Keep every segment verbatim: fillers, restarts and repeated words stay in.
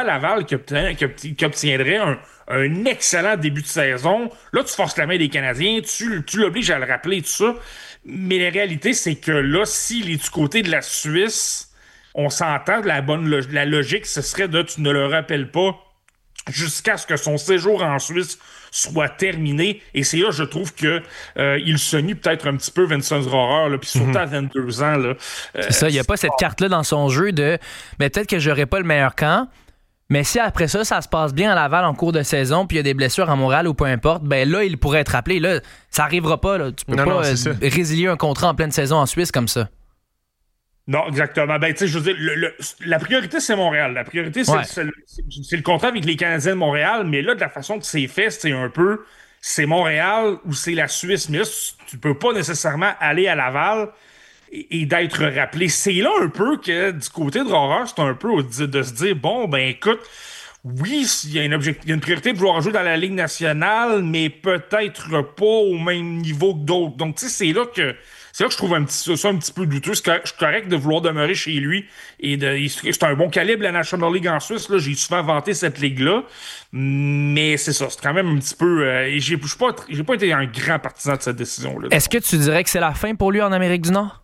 Laval qui, obtient, qui, obtient, qui obtiendrait un, un excellent début de saison. Là, tu forces la main des Canadiens, tu, tu l'obliges à le rappeler, tout ça. Mais la réalité, c'est que là, s'il est du côté de la Suisse, on s'entend, la bonne log- la logique, ce serait de tu ne le rappelles pas jusqu'à ce que son séjour en Suisse soit terminé. Et c'est là, je trouve que euh, il se nie peut-être un petit peu Vincent Rohrer, là, puis surtout mm-hmm. à vingt-deux ans. Là, euh, c'est ça, il n'y a pas cette carte-là dans son jeu de mais peut-être que j'aurais pas le meilleur camp, mais si après ça, ça se passe bien à Laval en cours de saison, puis il y a des blessures à Montréal ou peu importe, ben là, il pourrait être rappelé. Là, ça n'arrivera pas. Là. Tu peux non, pas non, euh, résilier un contrat en pleine saison en Suisse comme ça. Non, exactement. Ben, tu sais, je veux dire, le, le, la priorité, c'est Montréal. La priorité, c'est, ouais. c'est, c'est, c'est le contrat avec les Canadiens de Montréal, mais là, de la façon que c'est fait, c'est un peu, c'est Montréal ou c'est la Suisse. Mais là, tu peux pas nécessairement aller à Laval et, et d'être rappelé. C'est là un peu que, du côté de Rohrer, c'est un peu de, de se dire, bon, ben, écoute, oui, il y a une objectif, il y a une priorité de vouloir jouer dans la Ligue nationale, mais peut-être pas au même niveau que d'autres. Donc, tu sais, c'est là que C'est là que je trouve un petit, ça un petit peu douteux. C'est correct de vouloir demeurer chez lui. Et de, c'est un bon calibre, la National League en Suisse. Là, j'ai souvent vanté cette ligue-là. Mais c'est ça, c'est quand même un petit peu... Euh, et j'ai, j'ai, pas, j'ai pas été un grand partisan de cette décision-là. Est-ce que tu dirais que c'est la fin pour lui en Amérique du Nord?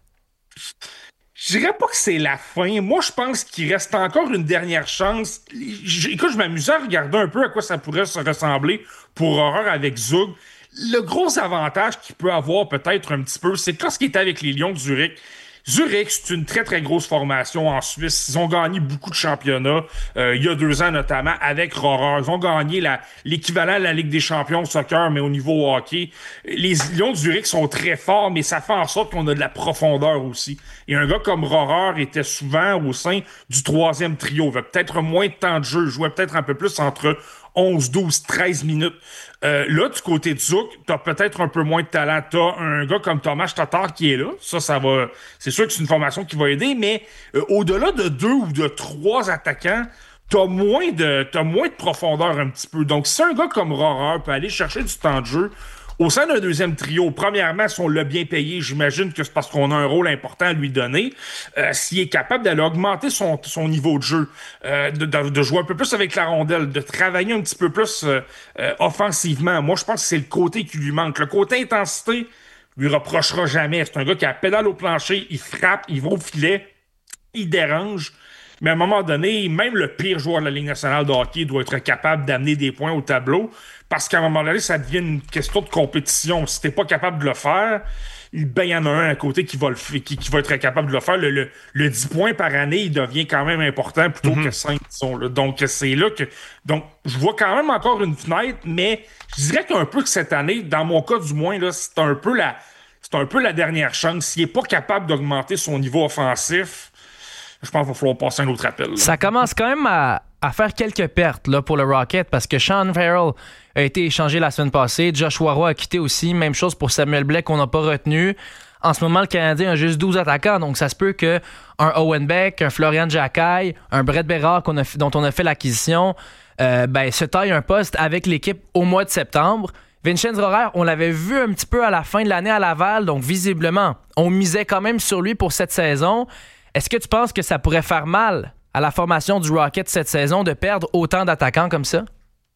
Je dirais pas que c'est la fin. Moi, je pense qu'il reste encore une dernière chance. Écoute, je m'amusais à regarder un peu à quoi ça pourrait se ressembler pour Rohrer avec Zug. Le gros avantage qu'il peut avoir peut-être un petit peu, c'est que lorsqu'il était avec les Lions de Zurich, Zurich, c'est une très, très grosse formation en Suisse. Ils ont gagné beaucoup de championnats, euh, il y a deux ans notamment, avec Rohrer. Ils ont gagné la, l'équivalent de la Ligue des champions au soccer, mais au niveau hockey. Les Lions de Zurich sont très forts, mais ça fait en sorte qu'on a de la profondeur aussi. Et un gars comme Rohrer était souvent au sein du troisième trio. Il avait peut-être moins de temps de jeu, jouait peut-être un peu plus entre onze, douze, treize minutes. Euh, là, du côté de Zouk, t'as peut-être un peu moins de talent. T'as un gars comme Thomas Tatar qui est là. Ça, ça va... C'est sûr que c'est une formation qui va aider, mais euh, au-delà de deux ou de trois attaquants, t'as moins de t'as moins de profondeur un petit peu. Donc, si un gars comme Rohrer peut aller chercher du temps de jeu, au sein d'un deuxième trio, premièrement, si on l'a bien payé, j'imagine que c'est parce qu'on a un rôle important à lui donner. Euh, s'il est capable d'aller augmenter son, son niveau de jeu, euh, de, de, de jouer un peu plus avec la rondelle, de travailler un petit peu plus euh, euh, offensivement, moi, je pense que c'est le côté qui lui manque. Le côté intensité, lui reprochera jamais. C'est un gars qui a la pédale au plancher, il frappe, il va au filet, il dérange. Mais à un moment donné, même le pire joueur de la Ligue nationale de hockey doit être capable d'amener des points au tableau, parce qu'à un moment donné, ça devient une question de compétition. Si t'es pas capable de le faire, ben il y en a un à côté qui va, le, qui, qui va être capable de le faire. Le, le, le dix points par année, il devient quand même important plutôt mm-hmm. que cinq, disons, là. Donc, c'est là que... Donc, je vois quand même encore une fenêtre, mais je dirais qu'un peu que cette année, dans mon cas du moins, là, c'est un peu la, c'est un peu la dernière chance. S'il est pas capable d'augmenter son niveau offensif, je pense qu'il va falloir passer un autre appel. Là. Ça commence quand même à, à faire quelques pertes là, pour le Rocket parce que Sean Farrell a été échangé la semaine passée. Joshua Roy a quitté aussi. Même chose pour Samuel Blais qu'on n'a pas retenu. En ce moment, le Canadien a juste douze attaquants, donc ça se peut qu'un Owen Beck, un Florian Jacquet, un Brett Bérard qu'on a, dont on a fait l'acquisition, euh, ben, se taille un poste avec l'équipe au mois de septembre. Vincent Rohrer, on l'avait vu un petit peu à la fin de l'année à Laval, donc visiblement, on misait quand même sur lui pour cette saison. Est-ce que tu penses que ça pourrait faire mal à la formation du Rocket cette saison de perdre autant d'attaquants comme ça?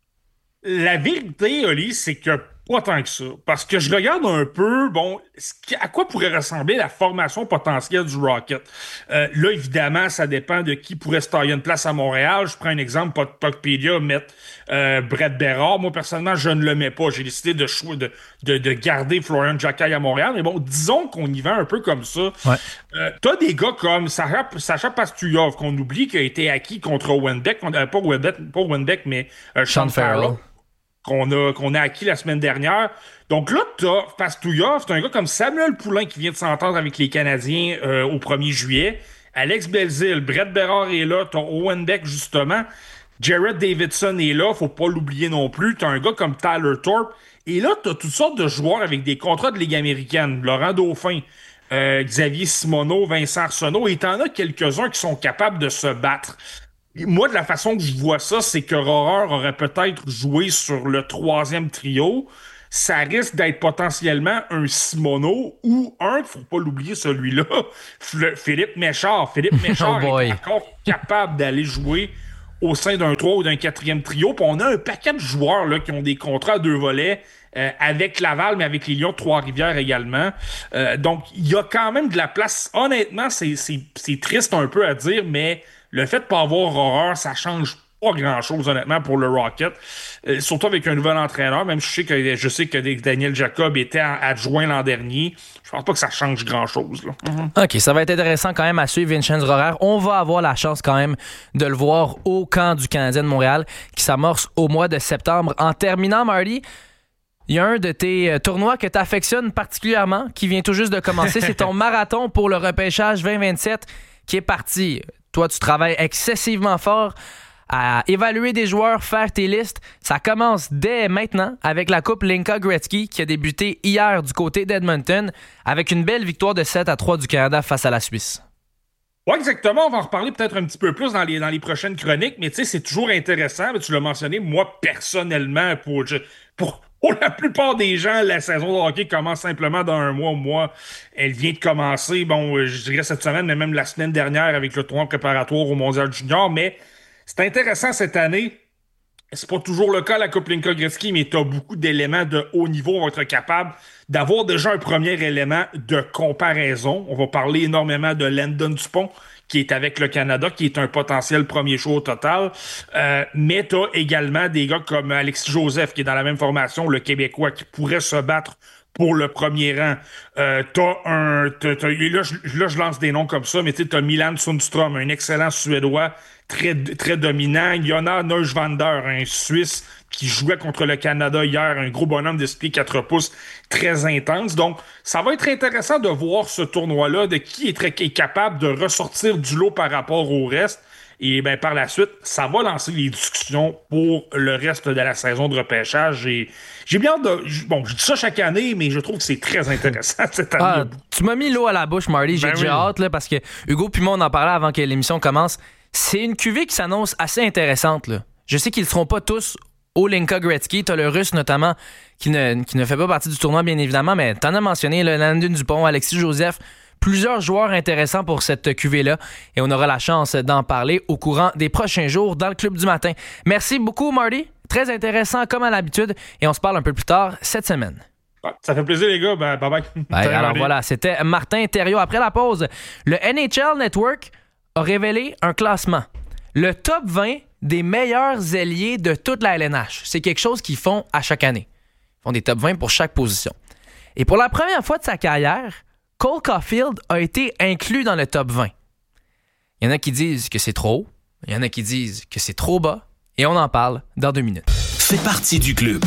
La vérité, Oli, c'est que pas tant que ça. Parce que je regarde un peu, bon, à quoi pourrait ressembler la formation potentielle du Rocket. Euh, là, évidemment, ça dépend de qui pourrait se tailler une place à Montréal. Je prends un exemple, Puckpedia mettre euh, Brett Bérard. Moi, personnellement, je ne le mets pas. J'ai décidé de, chou- de, de, de garder Florian Jacquet à Montréal. Mais bon, disons qu'on y va un peu comme ça. Ouais. Euh, t'as des gars comme Sacha, Sacha Pastujov, qu'on oublie, qui a été acquis contre Owen Beck. Euh, pas Owen Beck, pas Owen Beck, mais euh, Sean Farrell. Qu'on a, qu'on a acquis la semaine dernière. Donc là, t'as Pastujov, c'est un gars comme Samuel Poulain qui vient de s'entendre avec les Canadiens euh, au premier juillet. Alex Belzile, Brett Bérard est là, t'as Owen Beck justement. Jared Davidson est là, faut pas l'oublier non plus. T'as un gars comme Tyler Thorpe. Et là, t'as toutes sortes de joueurs avec des contrats de Ligue américaine. Laurent Dauphin, euh, Xavier Simoneau, Vincent Arsenault. Et t'en as quelques-uns qui sont capables de se battre. Moi, de la façon que je vois ça, c'est que Rohrer aurait peut-être joué sur le troisième trio. Ça risque d'être potentiellement un Simoneau ou un, faut pas l'oublier celui-là, Philippe Méchard. Philippe Méchard oh est encore capable d'aller jouer au sein d'un trois ou d'un quatrième trio. Puis on a un paquet de joueurs là, qui ont des contrats à deux volets euh, avec Laval, mais avec les Lions de Trois-Rivières également. Euh, donc, il y a quand même de la place. Honnêtement, c'est, c'est, c'est triste un peu à dire, mais le fait de ne pas avoir Horreur, ça change pas grand-chose, honnêtement, pour le Rocket. Euh, surtout avec un nouvel entraîneur, même si je sais que, je sais que Daniel Jacob était adjoint l'an dernier. Je pense pas que ça change grand-chose. Là. Mm-hmm. OK, ça va être intéressant quand même à suivre Vincenz Rohrer. On va avoir la chance quand même de le voir au camp du Canadien de Montréal qui s'amorce au mois de septembre. En terminant, Marty, il y a un de tes tournois que tu affectionnes particulièrement qui vient tout juste de commencer. C'est ton marathon pour le repêchage vingt vingt-sept qui est parti. Toi, tu travailles excessivement fort à évaluer des joueurs, faire tes listes. Ça commence dès maintenant avec la Coupe Linka Gretzky qui a débuté hier du côté d'Edmonton avec une belle victoire de sept à trois du Canada face à la Suisse. Oui, exactement. On va en reparler peut-être un petit peu plus dans les, dans les prochaines chroniques, mais tu sais, c'est toujours intéressant. Mais tu l'as mentionné, moi, personnellement, pour, pour, pour la plupart des gens, la saison de hockey commence simplement dans un mois. Moi, elle vient de commencer, bon, je dirais cette semaine, mais même la semaine dernière avec le tournoi préparatoire au Mondial Junior, mais c'est intéressant cette année. C'est pas toujours le cas à la Coupe Linka Gretzky, mais tu as beaucoup d'éléments de haut niveau. On va être capable d'avoir déjà un premier élément de comparaison. On va parler énormément de Landon Dupont, qui est avec le Canada, qui est un potentiel premier choix au total. Euh, mais tu as également des gars comme Alexis Joseph, qui est dans la même formation, le Québécois, qui pourrait se battre pour le premier rang. Euh, t'as un... T'as, t'as, là, je, là, je lance des noms comme ça, mais tu sais, t'as Milan Sundström, un excellent Suédois, très, très dominant. Jonas Neuschwander, un Suisse qui jouait contre le Canada hier, un gros bonhomme de six pieds quatre pouces, très intense. Donc, ça va être intéressant de voir ce tournoi-là, de qui est, très, qui est capable de ressortir du lot par rapport au reste. Et ben par la suite, ça va lancer les discussions pour le reste de la saison de repêchage. Et j'ai bien hâte de... Bon, je dis ça chaque année, mais je trouve que c'est très intéressant cette année. Ah, tu m'as mis l'eau à la bouche, Marty. J'ai ben déjà oui. hâte, là, parce que Hugo puis moi, on en parlait avant que l'émission commence. C'est une cuvée qui s'annonce assez intéressante. Là. Je sais qu'ils ne seront pas tous au Linka Gretzky. T'as le Russe, notamment, qui ne, qui ne fait pas partie du tournoi, bien évidemment, mais t'en as mentionné, là, Landon Dupont, Alexis Joseph, plusieurs joueurs intéressants pour cette cuvée-là et on aura la chance d'en parler au courant des prochains jours dans le Club du matin. Merci beaucoup, Marty. Très intéressant comme à l'habitude et on se parle un peu plus tard cette semaine. Ça fait plaisir, les gars. Ben, bye bye. Bye. Alors voilà, c'était Martin Thériault. Après la pause, le N H L Network a révélé un classement. Le top vingt des meilleurs ailiers de toute la L N H. C'est quelque chose qu'ils font à chaque année. Ils font des top vingt pour chaque position. Et pour la première fois de sa carrière, Cole Caulfield a été inclus dans le top vingt. Il y en a qui disent que c'est trop haut, il y en a qui disent que c'est trop bas, et on en parle dans deux minutes. Fais partie du club.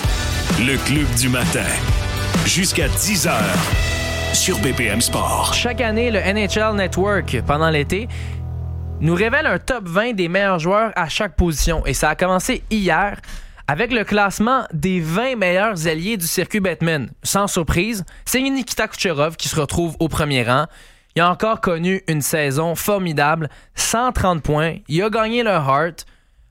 Le Club du matin. Jusqu'à dix heures sur B P M Sport. Chaque année, le N H L Network, pendant l'été, nous révèle un top vingt des meilleurs joueurs à chaque position. Et ça a commencé hier avec le classement des vingt meilleurs alliés du circuit Bettman. Sans surprise, c'est Nikita Kucherov qui se retrouve au premier rang. Il a encore connu une saison formidable, cent trente points. Il a gagné le Hart.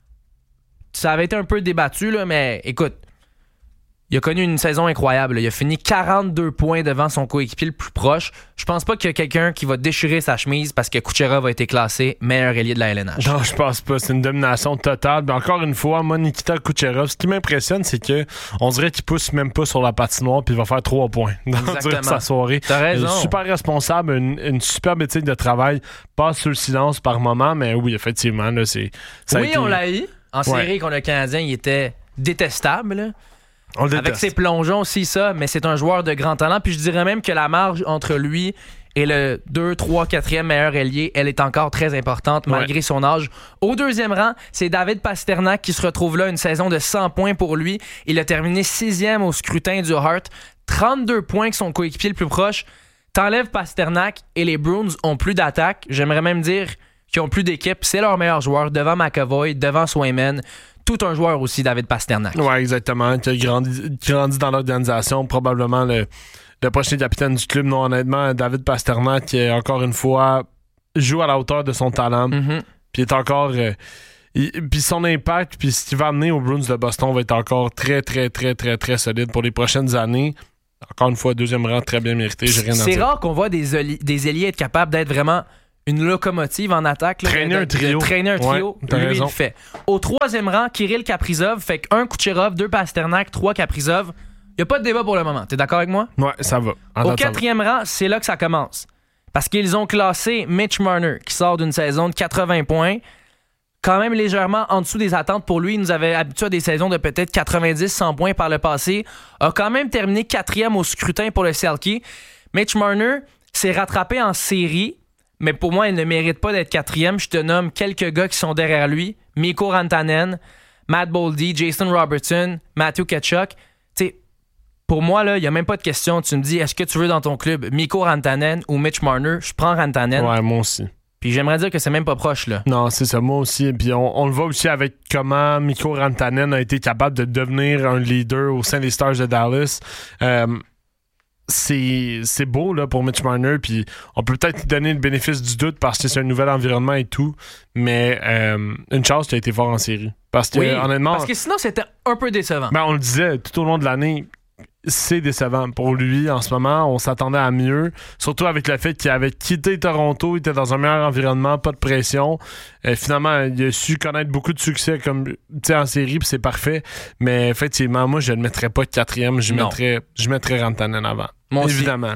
Ça avait été un peu débattu, là, mais écoute, il a connu une saison incroyable. Il a fini quarante-deux points devant son coéquipier le plus proche. Je pense pas qu'il y a quelqu'un qui va déchirer sa chemise parce que Kucherov a été classé meilleur ailier de la L N H. Non, je pense pas. C'est une domination totale. Mais encore une fois, moi, Nikita Kucherov, ce qui m'impressionne, c'est que on dirait qu'il pousse même pas sur la patinoire puis il va faire trois points dans sa soirée. T'as raison. Super responsable, une, une superbe éthique de travail. Passe sur le silence par moment, mais oui, effectivement, là, c'est... Ça oui, a été... on l'a eu. En ouais. série contre le Canadien, il était détestable, là. On le Avec déteste. ses plongeons, aussi ça, mais c'est un joueur de grand talent. Puis je dirais même que la marge entre lui et le deux, trois, quatrième meilleur ailier, elle est encore très importante malgré ouais. son âge. Au deuxième rang, c'est David Pasternak qui se retrouve là, une saison de cent points pour lui. Il a terminé sixième au scrutin du Hart. trente-deux points que son coéquipier le plus proche. T'enlèves Pasternak et les Bruins ont plus d'attaque. J'aimerais même dire qu'ils ont plus d'équipe. C'est leur meilleur joueur devant McAvoy, devant Swayman. Tout un joueur aussi, David Pasternak. Oui, exactement. Qui a grandi, grandi dans l'organisation. Probablement le, le prochain capitaine du club. Non, honnêtement, David Pasternak, qui, encore une fois, joue à la hauteur de son talent. Mm-hmm. Puis est encore... Euh, puis son impact, puis ce qu'il va amener aux Bruins de Boston va être encore très, très, très, très, très solide pour les prochaines années. Encore une fois, deuxième rang très bien mérité. J'ai rien à C'est dire. rare qu'on voit des, oli- des ailiers être capables d'être vraiment une locomotive en attaque. Là, traîner de, un trio. De, de traîner un trio, ouais, lui, raison. il le fait. Au troisième rang, Kirill Kaprizov fait qu'un Kucherov, deux Pasternak, trois Kaprizov. Il n'y a pas de débat pour le moment. T'es d'accord avec moi? Ouais, ça va. En Au date, quatrième rang, c'est là que ça commence. Parce qu'ils ont classé Mitch Marner, qui sort d'une saison de quatre-vingts points, quand même légèrement en dessous des attentes pour lui. Il nous avait habitué à des saisons de peut-être quatre-vingt-dix à cent points par le passé. A quand même terminé quatrième au scrutin pour le Selke. Mitch Marner s'est rattrapé en série, mais pour moi, il ne mérite pas d'être quatrième. Je te nomme quelques gars qui sont derrière lui. Mikko Rantanen, Matt Boldy, Jason Robertson, Matthew Tkachuk. Tu sais, pour moi, il n'y a même pas de question. Tu me dis, est-ce que tu veux dans ton club Mikko Rantanen ou Mitch Marner? Je prends Rantanen. Ouais, moi aussi. Puis j'aimerais dire que c'est même pas proche, là. Non, c'est ça, moi aussi. Puis on, on le voit aussi avec comment Mikko Rantanen a été capable de devenir un leader au sein des Stars de Dallas. Euh, c'est, c'est beau là, pour Mitch Marner. Puis on peut peut-être lui donner le bénéfice du doute parce que c'est un nouvel environnement et tout. Mais euh, une chance qu'il a été fort en série. Parce que, oui, honnêtement. Parce que sinon, c'était un peu décevant. Ben, on le disait tout au long de l'année. C'est décevant pour lui en ce moment. On s'attendait à mieux. Surtout avec le fait qu'il avait quitté Toronto, il était dans un meilleur environnement, pas de pression. Euh, finalement, il a su connaître beaucoup de succès comme en série, puis c'est parfait. Mais effectivement, moi, je ne le mettrais pas quatrième. Je Non. mettrais, je mettrais Rantanen avant. Moi aussi. Évidemment.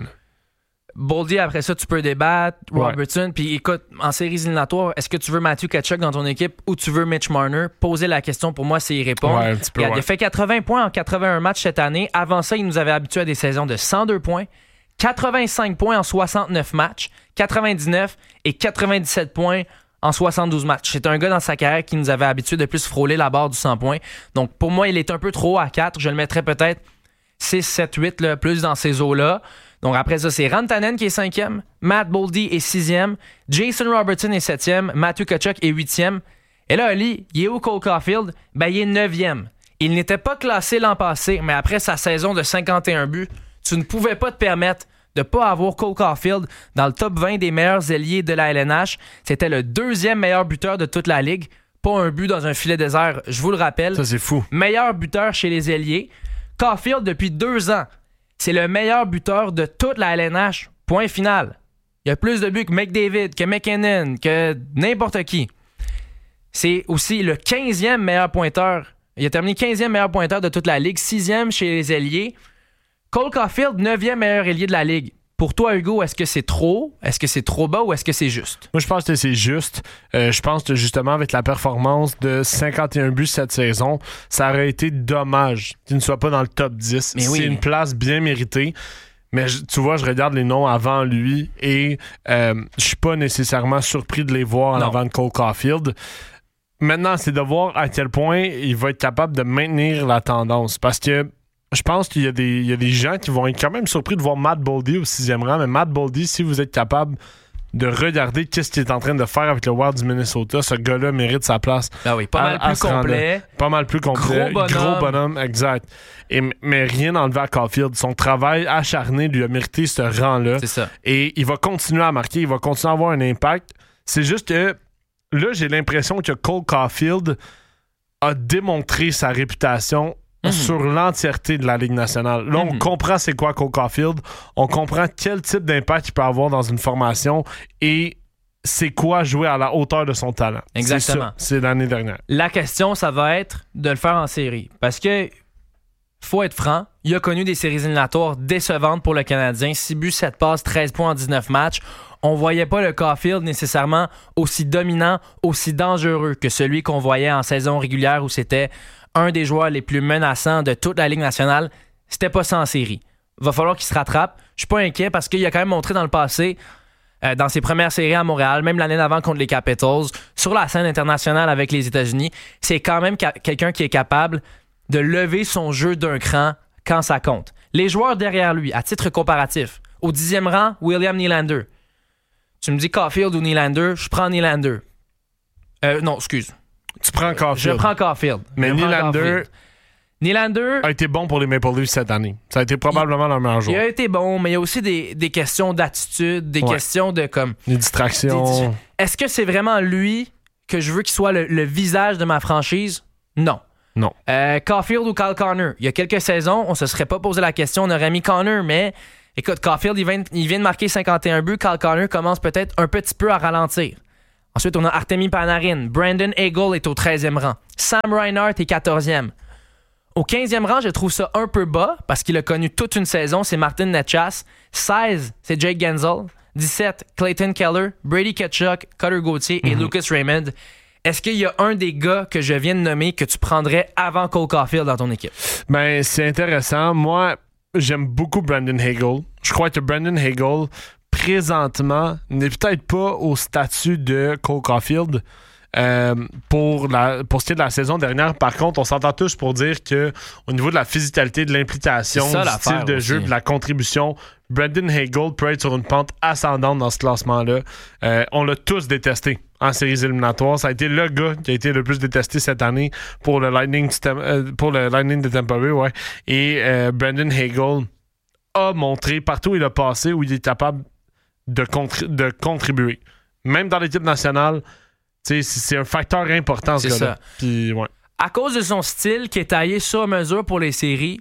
Boldy, après ça, tu peux débattre. Robertson, puis écoute, en séries éliminatoires, est-ce que tu veux Matthew Tkachuk dans ton équipe ou tu veux Mitch Marner? Poser la question, pour moi, c'est y répondre. Ouais, un petit peu, il a ouais. fait quatre-vingts points en quatre-vingt-un matchs cette année. Avant ça, il nous avait habitués à des saisons de cent deux points, quatre-vingt-cinq points en soixante-neuf matchs, quatre-vingt-dix-neuf et quatre-vingt-dix-sept points en soixante-douze matchs. C'est un gars dans sa carrière qui nous avait habitués de plus frôler la barre du cent points. Donc, pour moi, il est un peu trop à quatre. Je le mettrais peut-être six, sept, huit, là, plus dans ces eaux-là. Donc après ça, c'est Rantanen qui est cinquième, Matt Boldy est sixième, Jason Robertson est septième, Matthew Tkachuk est huitième. Et là, Ali, il est où Cole Caulfield? Ben, il est neuvième. Il n'était pas classé l'an passé, mais après sa saison de cinquante et un buts, tu ne pouvais pas te permettre de ne pas avoir Cole Caulfield dans le top vingt des meilleurs ailiers de la L N H. C'était le deuxième meilleur buteur de toute la Ligue. Pas un but dans un filet désert, je vous le rappelle. Ça, c'est fou. Meilleur buteur chez les ailiers. Caulfield, depuis deux ans, c'est le meilleur buteur de toute la L N H. Point final. Il y a plus de buts que McDavid, que McKinnon, que n'importe qui. C'est aussi le quinzième meilleur pointeur. Il a terminé quinzième meilleur pointeur de toute la Ligue, sixième chez les ailiers. Cole Caulfield, neuvième meilleur ailier de la Ligue. Pour toi, Hugo, est-ce que c'est trop? Est-ce que c'est trop bas ou est-ce que c'est juste? Moi, je pense que c'est juste. Euh, je pense que justement, avec la performance de cinquante et un buts cette saison, ça aurait été dommage qu'il ne soit pas dans le top dix. Mais oui. C'est une place bien méritée. Mais je, tu vois, je regarde les noms avant lui et euh, je suis pas nécessairement surpris de les voir en Non. avant de Cole Caulfield. Maintenant, c'est de voir à quel point il va être capable de maintenir la tendance. Parce que je pense qu'il y a, des, il y a des gens qui vont être quand même surpris de voir Matt Boldy au sixième rang. Mais Matt Boldy, si vous êtes capable de regarder qu'est-ce qu'il est en train de faire avec le Wild du Minnesota, ce gars-là mérite sa place. Ah oui, pas à, mal à plus se rendre complet. là. Pas mal plus complet. Gros bonhomme. Gros bonhomme, exact. Et, mais rien enlevé à Caulfield. Son travail acharné lui a mérité ce rang-là. C'est ça. Et il va continuer à marquer. Il va continuer à avoir un impact. C'est juste que là, j'ai l'impression que Cole Caulfield a démontré sa réputation mm-hmm. sur l'entièreté de la Ligue nationale. Là, mm-hmm. on comprend c'est quoi Cole Caulfield. On comprend quel type d'impact il peut avoir dans une formation et c'est quoi jouer à la hauteur de son talent. Exactement. C'est ça, c'est l'année dernière. La question, ça va être de le faire en série. Parce que, faut être franc, il a connu des séries éliminatoires décevantes pour le Canadien. six buts, sept passes, treize points en dix-neuf matchs. On voyait pas le Caulfield nécessairement aussi dominant, aussi dangereux que celui qu'on voyait en saison régulière où c'était un des joueurs les plus menaçants de toute la Ligue nationale. C'était pas ça en série. Va falloir qu'il se rattrape. Je suis pas inquiet parce qu'il a quand même montré dans le passé, euh, dans ses premières séries à Montréal, même l'année d'avant contre les Capitals, sur la scène internationale avec les États-Unis, c'est quand même ca- quelqu'un qui est capable de lever son jeu d'un cran quand ça compte. Les joueurs derrière lui, à titre comparatif, au dixième rang, William Nylander. Tu me dis Caulfield ou Nylander, je prends Nylander. Euh, non, excuse. Tu prends Caulfield. Je prends Caulfield. Mais Je prends Nylander Caulfield. Nylander a été bon pour les Maple Leafs cette année. Ça a été probablement il, leur meilleur il joueur. a été bon, mais il y a aussi des, des questions d'attitude, des Ouais. questions de comme... Les distractions. Des, est-ce que c'est vraiment lui que je veux qu'il soit le, le visage de ma franchise? Non. Non. Euh, Caulfield ou Kyle Connor? Il y a quelques saisons, on se serait pas posé la question, on aurait mis Connor, mais Écoute, Caulfield, il vient, il vient de marquer cinquante et un buts. Kyle Connor commence peut-être un petit peu à ralentir. Ensuite, on a Artemi Panarin. Brandon Hagel est au treizième rang. Sam Reinhart est quatorzième. Au quinzième rang, je trouve ça un peu bas parce qu'il a connu toute une saison. C'est Martin Necas. seize, c'est Jake Gensel. dix-sept, Clayton Keller, Brady Tkachuk, Cutter Gauthier et mm-hmm. Lucas Raymond. Est-ce qu'il y a un des gars que je viens de nommer que tu prendrais avant Cole Caulfield dans ton équipe? Ben, c'est intéressant. Moi, j'aime beaucoup Brandon Hagel. Je crois que Brandon Hagel, présentement, n'est peut-être pas au statut de Cole Caulfield. Euh, pour, la, pour ce qui est de la saison dernière, par contre, on s'entend tous pour dire que au niveau de la physicalité, de l'implication, du style de jeu, de la contribution, Brandon Hagel peut être sur une pente ascendante dans ce classement-là. Euh, on l'a tous détesté en séries éliminatoires. Ça a été le gars qui a été le plus détesté cette année pour le Lightning, euh, pour le Lightning de Tampa Bay. Ouais. Et euh, Brandon Hagel a montré partout où il a passé où il est capable de, contri- de contribuer. Même dans l'équipe nationale, c'est, c'est un facteur important, ce c'est gars-là. Puis, ouais. À cause de son style qui est taillé sur mesure pour les séries,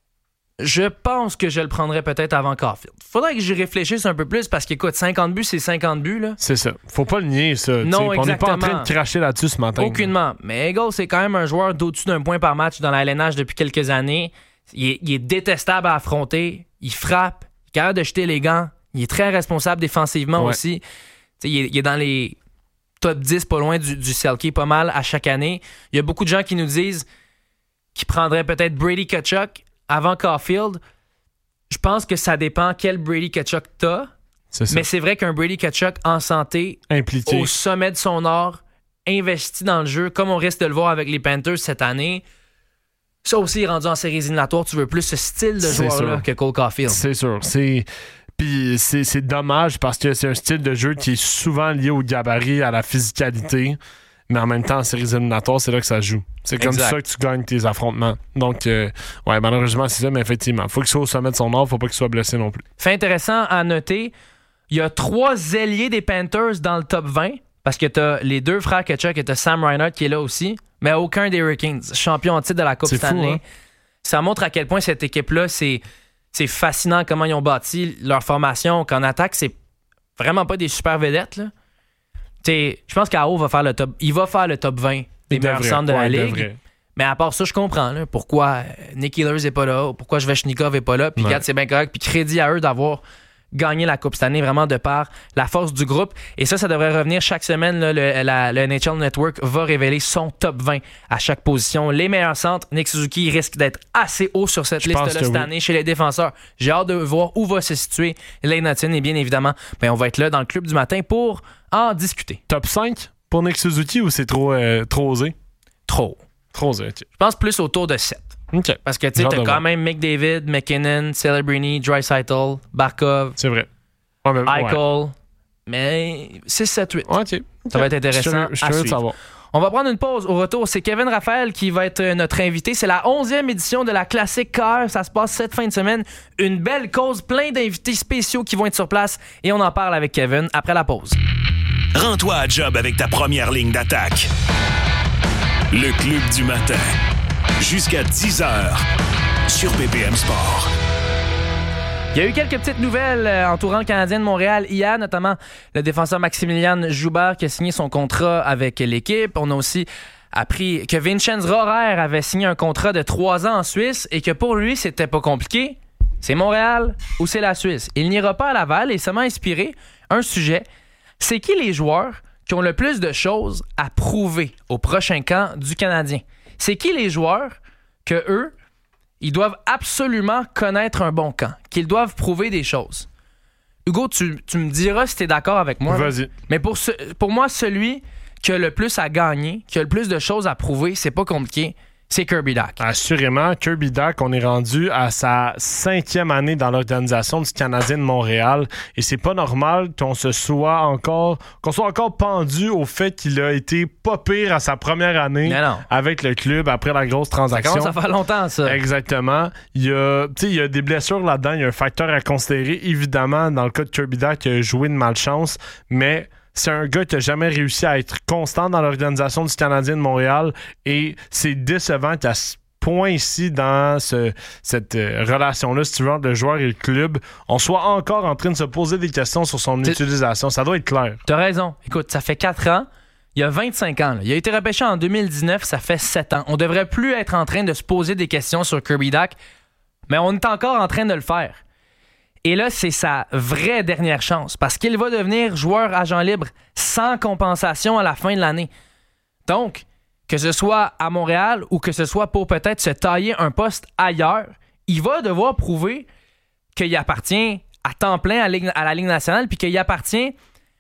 je pense que je le prendrais peut-être avant Caulfield. Faudrait que j'y réfléchisse un peu plus parce qu'écoute, cinquante buts, c'est cinquante buts. Là. C'est ça. Faut pas le nier, ça. Non, on n'est pas en train de cracher là-dessus ce matin. Aucunement. Mais Hagel, c'est quand même un joueur d'au-dessus d'un point par match dans la L N H depuis quelques années. Il est, il est détestable à affronter. Il frappe. Il est capable de jeter les gants. Il est très responsable défensivement ouais. aussi. Il est, il est dans les top dix, pas loin du, du Selke, pas mal à chaque année. Il y a beaucoup de gens qui nous disent qu'ils prendraient peut-être Brady Tkachuk avant Caulfield. Je pense que ça dépend quel Brady Tkachuk t'as. C'est mais c'est vrai qu'un Brady Tkachuk en santé, impliqué, au sommet de son art, investi dans le jeu, comme on risque de le voir avec les Panthers cette année, ça aussi, rendu en séries éliminatoires, tu veux plus ce style de c'est joueur-là sûr. Que Cole Caulfield. C'est sûr. C'est... Puis c'est, c'est dommage parce que c'est un style de jeu qui est souvent lié au gabarit, à la physicalité. Mais en même temps, en séries éliminatoires, c'est là que ça joue. C'est comme exact. Ça que tu gagnes tes affrontements. Donc, euh, ouais, malheureusement, c'est ça, mais effectivement, il faut qu'il soit au sommet de son art, il ne faut pas qu'il soit blessé non plus. Fait intéressant à noter, il y a trois ailiers des Panthers dans le top vingt, parce que tu as les deux frères Tkachuk et tu as Sam Reinhart qui est là aussi, mais aucun des Hurricanes, champion en titre de la Coupe c'est Stanley. Fou, hein? Ça montre à quel point cette équipe-là, c'est, c'est fascinant comment ils ont bâti leur formation, qu'en attaque, c'est vraiment pas des super vedettes, là. Je pense qu'A O va faire le top. Il va faire le top vingt des il meilleurs devrait, centres de la ouais, Ligue. Mais à part ça, je comprends là, pourquoi Nick Ehlers n'est pas là, pourquoi Svechnikov n'est pas là. Puis ouais. regarde, c'est bien correct. Puis crédit à eux d'avoir gagné la Coupe cette année, vraiment de par la force du groupe. Et ça, ça devrait revenir chaque semaine. Là, le, la, le N H L Network va révéler son top vingt à chaque position. Les meilleurs centres, Nick Suzuki risque d'être assez haut sur cette je liste-là cette oui. année chez les défenseurs. J'ai hâte de voir où va se situer Lane Hutton. Et bien évidemment, ben, on va être là dans le club du matin pour en discuter. Top cinq pour Nick Suzuki ou c'est trop, euh, trop osé? Trop. Trop osé, okay. Je pense plus autour de sept. Okay. Parce que tu sais, t'as quand voir. Même McDavid, McKinnon, Celebrini, Draisaitl, Barkov. C'est vrai. Ouais, mais, Eichel. Ouais. Mais six, sept, huit. Ouais, okay. Ça va être intéressant. Je suis curieux de savoir. On va prendre une pause. Au retour, c'est Kevin Raphaël qui va être notre invité. C'est la onzième édition de la Classique Car. Ça se passe cette fin de semaine. Une belle cause, plein d'invités spéciaux qui vont être sur place. Et on en parle avec Kevin après la pause. Rends-toi à job avec ta première ligne d'attaque. Le Club du matin. Jusqu'à dix heures sur B P M Sport. Il y a eu quelques petites nouvelles entourant le Canadien de Montréal hier, notamment le défenseur Maximilian Joubert qui a signé son contrat avec l'équipe. On a aussi appris que Vincenz Rohrer avait signé un contrat de trois ans en Suisse et que pour lui, c'était pas compliqué. C'est Montréal ou c'est la Suisse. Il n'ira pas à Laval et ça m'a inspiré un sujet. C'est qui les joueurs qui ont le plus de choses à prouver au prochain camp du Canadien? C'est qui les joueurs que eux, ils doivent absolument connaître un bon camp, qu'ils doivent prouver des choses? Hugo, tu, tu me diras si tu es d'accord avec moi. Vas-y. Là. Mais pour, ce, pour moi, celui qui a le plus à gagner, qui a le plus de choses à prouver, c'est pas compliqué, c'est Kirby Dach. Assurément, Kirby Dach, on est rendu à sa cinquième année dans l'organisation du Canadien de Montréal et c'est pas normal qu'on se soit encore qu'on soit encore pendu au fait qu'il a été pas pire à sa première année avec le club après la grosse transaction. Ça commence à faire longtemps, ça. Exactement. Il y a, tu sais, il y a des blessures là-dedans, il y a un facteur à considérer. Évidemment, dans le cas de Kirby Dach, il a joué de malchance, mais c'est un gars qui n'a jamais réussi à être constant dans l'organisation du Canadien de Montréal et c'est décevant qu'à point ici dans ce, cette euh, relation-là, si tu veux, entre le joueur et le club, on soit encore en train de se poser des questions sur son T'sais, utilisation. Ça doit être clair. T'as raison. Écoute, ça fait quatre ans. Il y a vingt-cinq ans. Là. Il a été repêché en deux mille dix-neuf. Ça fait sept ans. On devrait plus être en train de se poser des questions sur Kirby Dach, mais on est encore en train de le faire. Et là, c'est sa vraie dernière chance parce qu'il va devenir joueur agent libre sans compensation à la fin de l'année. Donc, que ce soit à Montréal ou que ce soit pour peut-être se tailler un poste ailleurs, il va devoir prouver qu'il appartient à temps plein à, Ligue, à la Ligue nationale puis qu'il appartient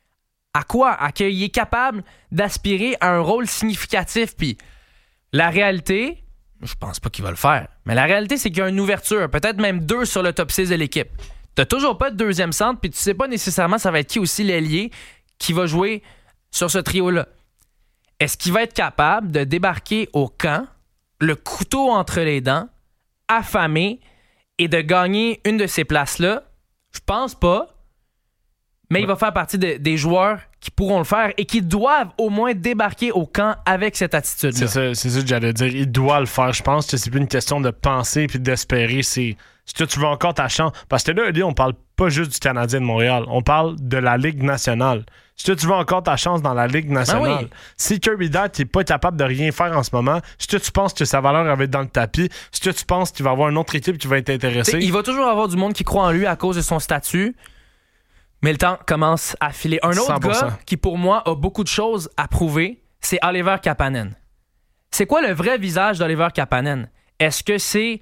à quoi? À qu'il est capable d'aspirer à un rôle significatif. Puis la réalité, je pense pas qu'il va le faire, mais la réalité, c'est qu'il y a une ouverture, peut-être même deux sur le top six de l'équipe. T'as toujours pas de deuxième centre, puis tu sais pas nécessairement ça va être qui aussi l'ailier qui va jouer sur ce trio-là. Est-ce qu'il va être capable de débarquer au camp, le couteau entre les dents, affamé, et de gagner une de ces places-là? Je pense pas, mais ouais. Il va faire partie de, des joueurs qui pourront le faire et qui doivent au moins débarquer au camp avec cette attitude-là. C'est ça, c'est ça que j'allais dire. Il doit le faire. Je pense que c'est plus une question de penser puis d'espérer. C'est si tu veux encore ta chance. Parce que là, on parle pas juste du Canadien de Montréal. On parle de la Ligue nationale. Si tu veux encore ta chance dans la Ligue nationale, ah oui. Si Kirby Dach n'est pas capable de rien faire en ce moment, si tu penses que sa valeur va être dans le tapis, si tu penses qu'il va y avoir une autre équipe qui va être intéressée... T'sais, il va toujours avoir du monde qui croit en lui à cause de son statut, mais le temps commence à filer. Un autre cent pour cent gars qui, pour moi, a beaucoup de choses à prouver, c'est Oliver Kapanen. C'est quoi le vrai visage d'Oliver Kapanen? Est-ce que c'est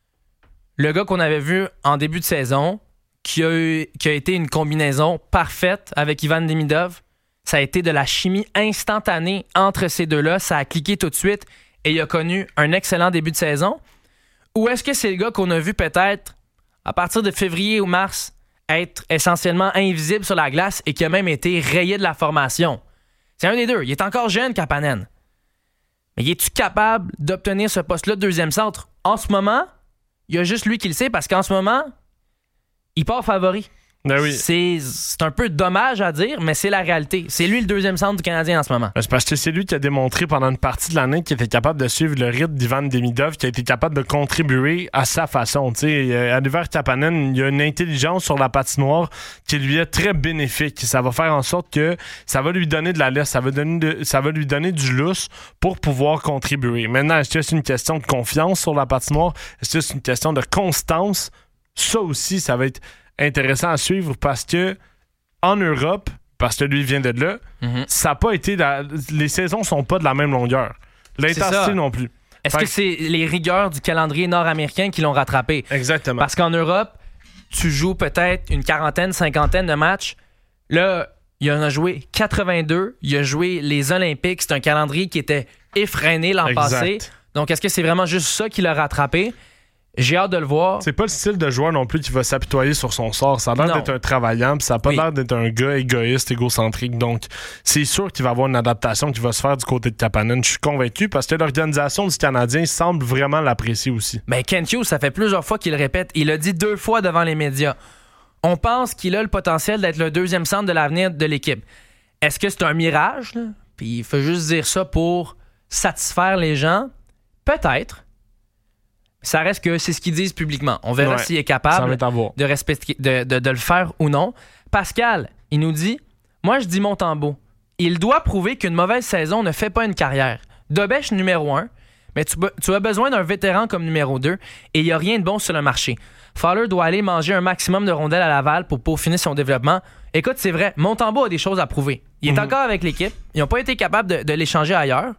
le gars qu'on avait vu en début de saison, qui a, eu, qui a été une combinaison parfaite avec Ivan Demidov? Ça a été de la chimie instantanée entre ces deux-là. Ça a cliqué tout de suite et il a connu un excellent début de saison. Ou est-ce que c'est le gars qu'on a vu peut-être à partir de février ou mars être essentiellement invisible sur la glace et qui a même été rayé de la formation? C'est un des deux. Il est encore jeune, Kapanen. Mais es-tu capable d'obtenir ce poste-là de deuxième centre? En ce moment, il y a juste lui qui le sait parce qu'en ce moment, il part favori. Ben oui. C'est, c'est un peu dommage à dire, mais c'est la réalité. C'est lui le deuxième centre du Canadien en ce moment. C'est parce que c'est lui qui a démontré pendant une partie de l'année qu'il était capable de suivre le rythme d'Ivan Demidov, qui a été capable de contribuer à sa façon. T'sais, Oliver Kapanen, il a une intelligence sur la patinoire qui lui est très bénéfique. Ça va faire en sorte que ça va lui donner de la laisse, ça va, donner de, ça va lui donner du lousse pour pouvoir contribuer. Maintenant, est-ce que c'est une question de confiance sur la patinoire? Est-ce que c'est une question de constance? Ça aussi, ça va être intéressant à suivre parce que en Europe, parce que lui vient de là, mm-hmm. ça n'a pas été la, les saisons sont pas de la même longueur. L'intensité non plus. Est-ce fait que c'est les rigueurs du calendrier nord-américain qui l'ont rattrapé? Exactement. Parce qu'en Europe, tu joues peut-être une quarantaine, cinquantaine de matchs. Là, il en a joué quatre-vingt-deux. Il a joué les Olympiques. C'est un calendrier qui était effréné l'an exact. passé. Donc, est-ce que c'est vraiment juste ça qui l'a rattrapé? J'ai hâte de le voir. C'est pas le style de joueur non plus qui va s'apitoyer sur son sort. Ça a l'air non. d'être un travaillant, puis ça n'a pas oui. l'air d'être un gars égoïste, égocentrique. Donc, c'est sûr qu'il va y avoir une adaptation qui va se faire du côté de Kapanen. Je suis convaincu parce que l'organisation du Canadien semble vraiment l'apprécier aussi. Ben, Kent Hughes, ça fait plusieurs fois qu'il le répète. Il l'a dit deux fois devant les médias. On pense qu'il a le potentiel d'être le deuxième centre de l'avenir de l'équipe. Est-ce que c'est un mirage, là? Puis il faut juste dire ça pour satisfaire les gens? Peut-être. Ça reste que c'est ce qu'ils disent publiquement. On verra ouais, s'il est capable de, respecter, de, de, de le faire ou non. Pascal, il nous dit « Moi, je dis Montembeault. Il doit prouver qu'une mauvaise saison ne fait pas une carrière. Dobèche numéro un, mais tu, tu as besoin d'un vétéran comme numéro deux et il n'y a rien de bon sur le marché. Fowler doit aller manger un maximum de rondelles à Laval pour peaufiner son développement. Écoute, c'est vrai, Montembeault a des choses à prouver. Il est mm-hmm. encore avec l'équipe. Ils n'ont pas été capables de, de l'échanger ailleurs.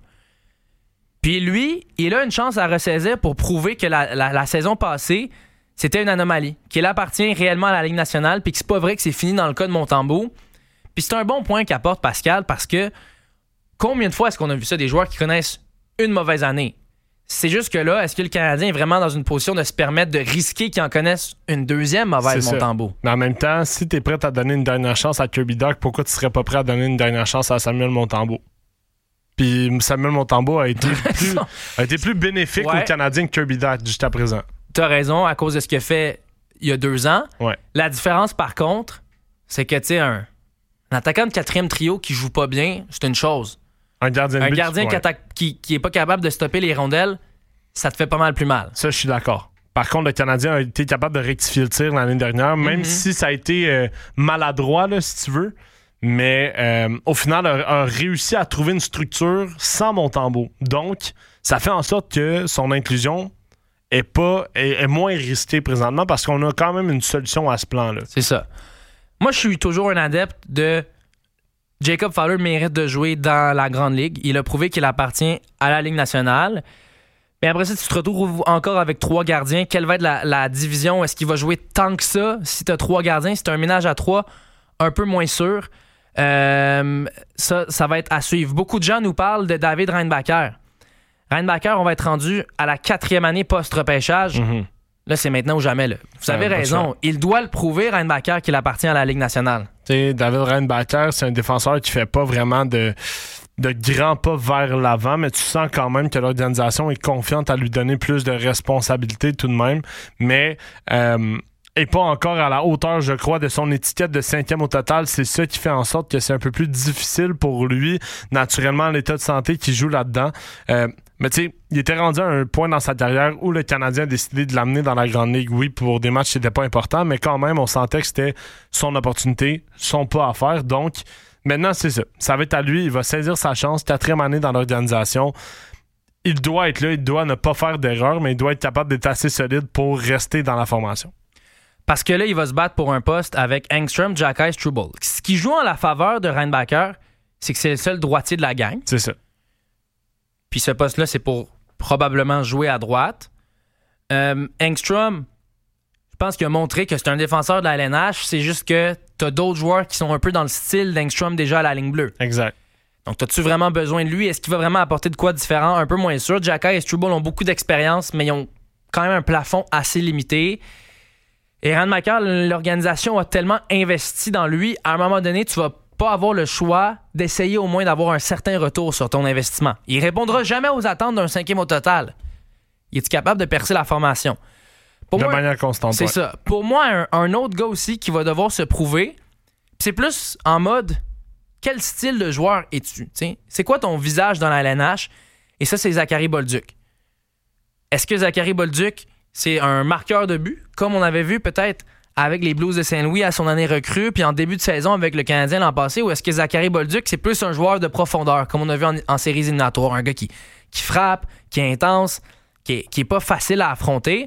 Puis lui, il a une chance à ressaisir pour prouver que la, la, la saison passée, c'était une anomalie, qu'il appartient réellement à la Ligue nationale, puis que c'est pas vrai que c'est fini dans le cas de Montembeault. Puis c'est un bon point qu'apporte Pascal, parce que combien de fois est-ce qu'on a vu ça, des joueurs qui connaissent une mauvaise année? C'est juste que là, est-ce que le Canadien est vraiment dans une position de se permettre de risquer qu'ils en connaissent une deuxième mauvaise Montembeault? Mais en même temps, si tu es prêt à donner une dernière chance à Kirby Dach, pourquoi tu serais pas prêt à donner une dernière chance à Samuel Montembeault? Puis Samuel Montembeault a été plus, a été plus bénéfique ouais. au Canadien que Kirby Dach jusqu'à présent. T'as raison, à cause de ce qu'il a fait il y a deux ans. Ouais. La différence, par contre, c'est que, tu sais, un, un attaquant de quatrième trio qui joue pas bien, c'est une chose. Un gardien de un but. gardien ouais. qui, attaque, qui, qui est pas capable de stopper les rondelles, ça te fait pas mal plus mal. Ça, je suis d'accord. Par contre, le Canadien a été capable de rectifier le tir l'année dernière, même mm-hmm. si ça a été euh, maladroit, là, si tu veux. Mais euh, au final, a, a réussi à trouver une structure sans Montembeault. Donc, ça fait en sorte que son inclusion est, pas, est, est moins risquée présentement parce qu'on a quand même une solution à ce plan-là. C'est ça. Moi, je suis toujours un adepte de Jacob Fowler mérite de jouer dans la Grande Ligue. Il a prouvé qu'il appartient à la Ligue nationale. Mais après ça, tu te retrouves encore avec trois gardiens. Quelle va être la, la division? Est-ce qu'il va jouer tant que ça? Si tu as trois gardiens, si tu as un ménage à trois, un peu moins sûr. Euh, ça, ça va être à suivre. Beaucoup de gens nous parlent de David Reinbacher. Reinbacher, on va être rendu à la quatrième année post-repêchage. Mm-hmm. Là, c'est maintenant ou jamais. Là. Vous avez euh, raison. Il doit le prouver, Reinbacher, qu'il appartient à la Ligue nationale. T'sais, David Reinbacher, c'est un défenseur qui fait pas vraiment de... de grands pas vers l'avant, mais tu sens quand même que l'organisation est confiante à lui donner plus de responsabilités tout de même, mais euh, est pas encore à la hauteur, je crois, de son étiquette de cinquième au total. C'est ça qui fait en sorte que c'est un peu plus difficile pour lui, naturellement, l'état de santé qui joue là-dedans. Euh, mais tu sais, il était rendu à un point dans sa carrière où le Canadien a décidé de l'amener dans la Grande Ligue. Oui, pour des matchs, c'était pas important, mais quand même, on sentait que c'était son opportunité, son pas à faire, donc... Maintenant, c'est ça. Ça va être à lui. Il va saisir sa chance. Quatrième année dans l'organisation. Il doit être là. Il doit ne pas faire d'erreur, mais il doit être capable d'être assez solide pour rester dans la formation. Parce que là, il va se battre pour un poste avec Engstrom, Giacai, Struble. Ce qui joue en la faveur de Reinbacher, c'est que c'est le seul droitier de la gang. C'est ça. Puis ce poste-là, c'est pour probablement jouer à droite. Euh, Engstrom... Je pense qu'il a montré que c'est un défenseur de la L N H. C'est juste que t'as d'autres joueurs qui sont un peu dans le style d'Engstrom déjà à la ligne bleue. Exact. Donc, t'as-tu vraiment besoin de lui? Est-ce qu'il va vraiment apporter de quoi différent? Un peu moins sûr. Giacai et Struble ont beaucoup d'expérience, mais ils ont quand même un plafond assez limité. Et Reinbacher, l'organisation a tellement investi dans lui, à un moment donné, tu vas pas avoir le choix d'essayer au moins d'avoir un certain retour sur ton investissement. Il répondra jamais aux attentes d'un cinquième au total. Il est capable de percer la formation? Pour de moi, manière constante. C'est ouais. ça. Pour moi, un, un autre gars aussi qui va devoir se prouver, c'est plus en mode quel style de joueur es-tu? T'sais? C'est quoi ton visage dans la L N H? Et ça, c'est Zachary Bolduc. Est-ce que Zachary Bolduc, c'est un marqueur de but, comme on avait vu peut-être avec les Blues de Saint-Louis à son année recrue, puis en début de saison avec le Canadien l'an passé, ou est-ce que Zachary Bolduc, c'est plus un joueur de profondeur, comme on a vu en, en séries éliminatoires, un gars qui, qui frappe, qui est intense, qui est, qui est pas facile à affronter?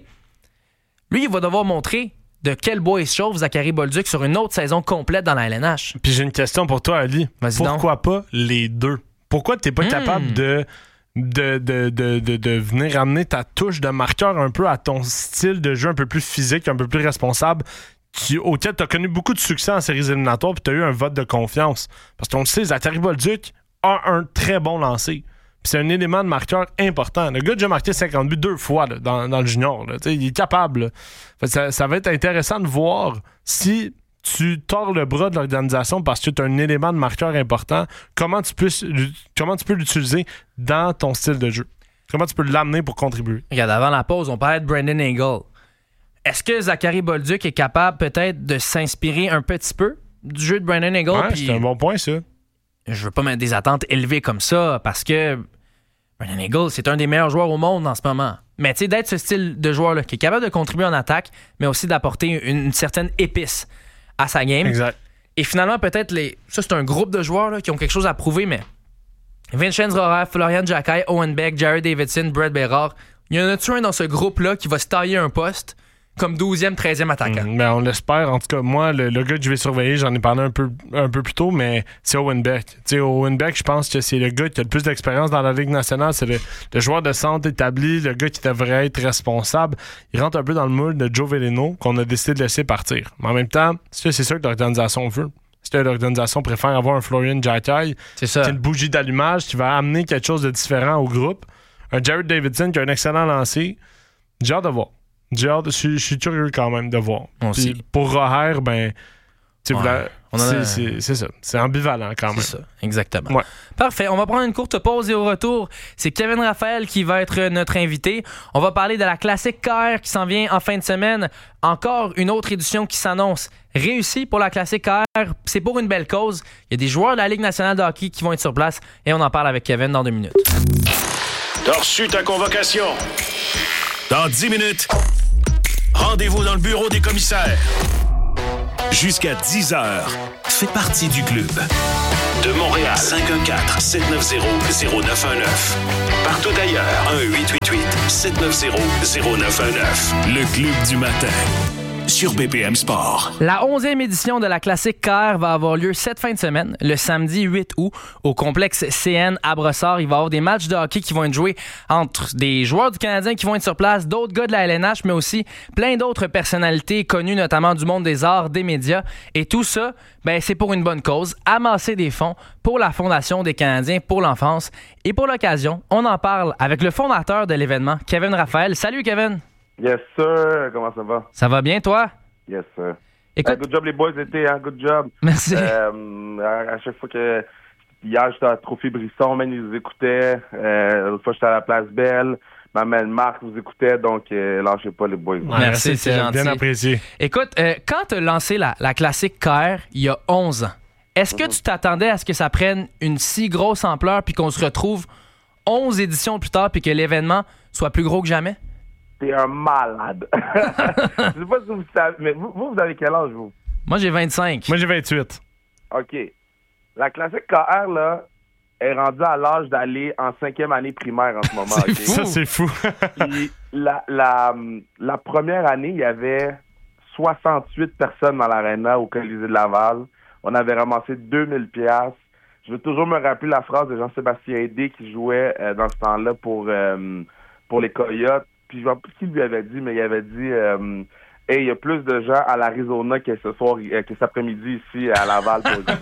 Lui, il va devoir montrer de quel bois il se chauffe Zachary Bolduc sur une autre saison complète dans la L N H. Puis j'ai une question pour toi, Ali. Vas-y Pourquoi donc. pas les deux? Pourquoi t'es pas mmh. capable de, de, de, de, de, de venir amener ta touche de marqueur un peu à ton style de jeu un peu plus physique, un peu plus responsable, qui, auquel t'as connu beaucoup de succès en séries éliminatoires puis t'as eu un vote de confiance? Parce qu'on le sait, Zachary Bolduc a un très bon lancer. C'est un élément de marqueur important. Le gars a déjà marqué cinquante buts deux fois là, dans, dans le junior. Là. Il est capable. Ça, ça va être intéressant de voir si tu tords le bras de l'organisation parce que tu as un élément de marqueur important, comment tu peux, comment tu peux l'utiliser dans ton style de jeu. Comment tu peux l'amener pour contribuer. Regarde, avant la pause, on parlait de Brandon Hagel. Est-ce que Zachary Bolduc est capable peut-être de s'inspirer un petit peu du jeu de Brandon Hagel? Ouais, pis... c'est un bon point, ça. Je veux pas mettre des attentes élevées comme ça parce que Brandon Hagel, c'est un des meilleurs joueurs au monde en ce moment. Mais tu sais, d'être ce style de joueur-là qui est capable de contribuer en attaque, mais aussi d'apporter une, une certaine épice à sa game. Exact. Et finalement, peut-être, les ça, c'est un groupe de joueurs là, qui ont quelque chose à prouver, mais Vincenz Rohrer, Florian Giacai, Owen Beck, Jared Davidson, Brett Bérard, il y en a-tu un dans ce groupe-là qui va se tailler un poste comme douzième, treizième attaquant? Mmh, ben on l'espère. En tout cas, moi, le, le gars que je vais surveiller, j'en ai parlé un peu, un peu plus tôt, mais c'est Owen Beck. T'sais, Owen Beck, je pense que c'est le gars qui a le plus d'expérience dans la Ligue nationale. C'est le, le joueur de centre établi, le gars qui devrait être responsable. Il rentre un peu dans le moule de Joe Veleno qu'on a décidé de laisser partir. Mais en même temps, c'est ça que l'organisation veut. C'est l'organisation préfère avoir un Florian Giacai qui a une bougie d'allumage qui va amener quelque chose de différent au groupe. Un Jared Davidson qui a un excellent lancer. J'ai hâte de voir. J'ai hâte, je suis curieux quand même de voir. Puis pour Rohrer, ben, tu ouais, la, c'est, a... c'est, c'est ça. C'est ambivalent quand même. C'est ça, exactement. Ouais. Parfait. On va prendre une courte pause et au retour, c'est Kevin Raphaël qui va être notre invité. On va parler de la classique K R qui s'en vient en fin de semaine. Encore une autre édition qui s'annonce réussie pour la classique K R. C'est pour une belle cause. Il y a des joueurs de la Ligue nationale de hockey qui vont être sur place et on en parle avec Kevin dans deux minutes. T'as reçu ta convocation. Dans dix minutes, rendez-vous dans le bureau des commissaires. Jusqu'à dix heures, fais partie du club. De Montréal, cinq un quatre, sept neuf zéro, zéro neuf un neuf. Partout ailleurs, un huit huit huit, sept neuf zéro, zéro neuf un neuf. Le club du matin. Sur B P M Sport. La onzième édition de la Classique K R va avoir lieu cette fin de semaine, le samedi huit août, au complexe C N à Brossard. Il va y avoir des matchs de hockey qui vont être joués entre des joueurs du Canadien qui vont être sur place, d'autres gars de la L N H, mais aussi plein d'autres personnalités connues, notamment du monde des arts, des médias. Et tout ça, ben, c'est pour une bonne cause, amasser des fonds pour la Fondation des Canadiens pour l'enfance. Et pour l'occasion, on en parle avec le fondateur de l'événement, Kevin Raphaël. Salut Kevin! Yes, sir. Comment ça va? Ça va bien, toi? Yes, sir. Écoute... Hey, good job, les boys, l'été, hein? Good job. Merci. Euh, à, à chaque fois que... Hier, j'étais à Trophée Brisson, man, ils vous écoutaient. Euh, l'autre fois, j'étais à la Place Belle. Ma mère Marc vous écoutait, donc euh, lâchez pas, les boys. Ouais, merci, c'est, c'est gentil. Bien apprécié. Écoute, euh, quand tu as lancé la, la Classique K R il y a onze ans, est-ce que tu t'attendais à ce que ça prenne une si grosse ampleur puis qu'on se retrouve onze éditions plus tard puis que l'événement soit plus gros que jamais? T'es un malade. Je sais pas si vous savez, mais vous, vous, vous avez quel âge, vous? Moi, j'ai vingt-cinq. Moi, j'ai vingt-huit. OK. La Classique K R, là, est rendue à l'âge d'aller en cinquième année primaire en ce moment. C'est okay? fou. Ça, c'est fou. Puis la, la, la première année, il y avait soixante-huit personnes dans l'aréna au Colisée de Laval. On avait ramassé deux mille dollars. Je veux toujours me rappeler la phrase de Jean-Sébastien Aidé qui jouait euh, dans ce temps-là pour, euh, pour les Coyotes. Puis je ne sais pas qui lui avait dit, mais il avait dit euh, hey, il y a plus de gens à l'Arizona que ce soir, euh, que cet après-midi ici à Laval.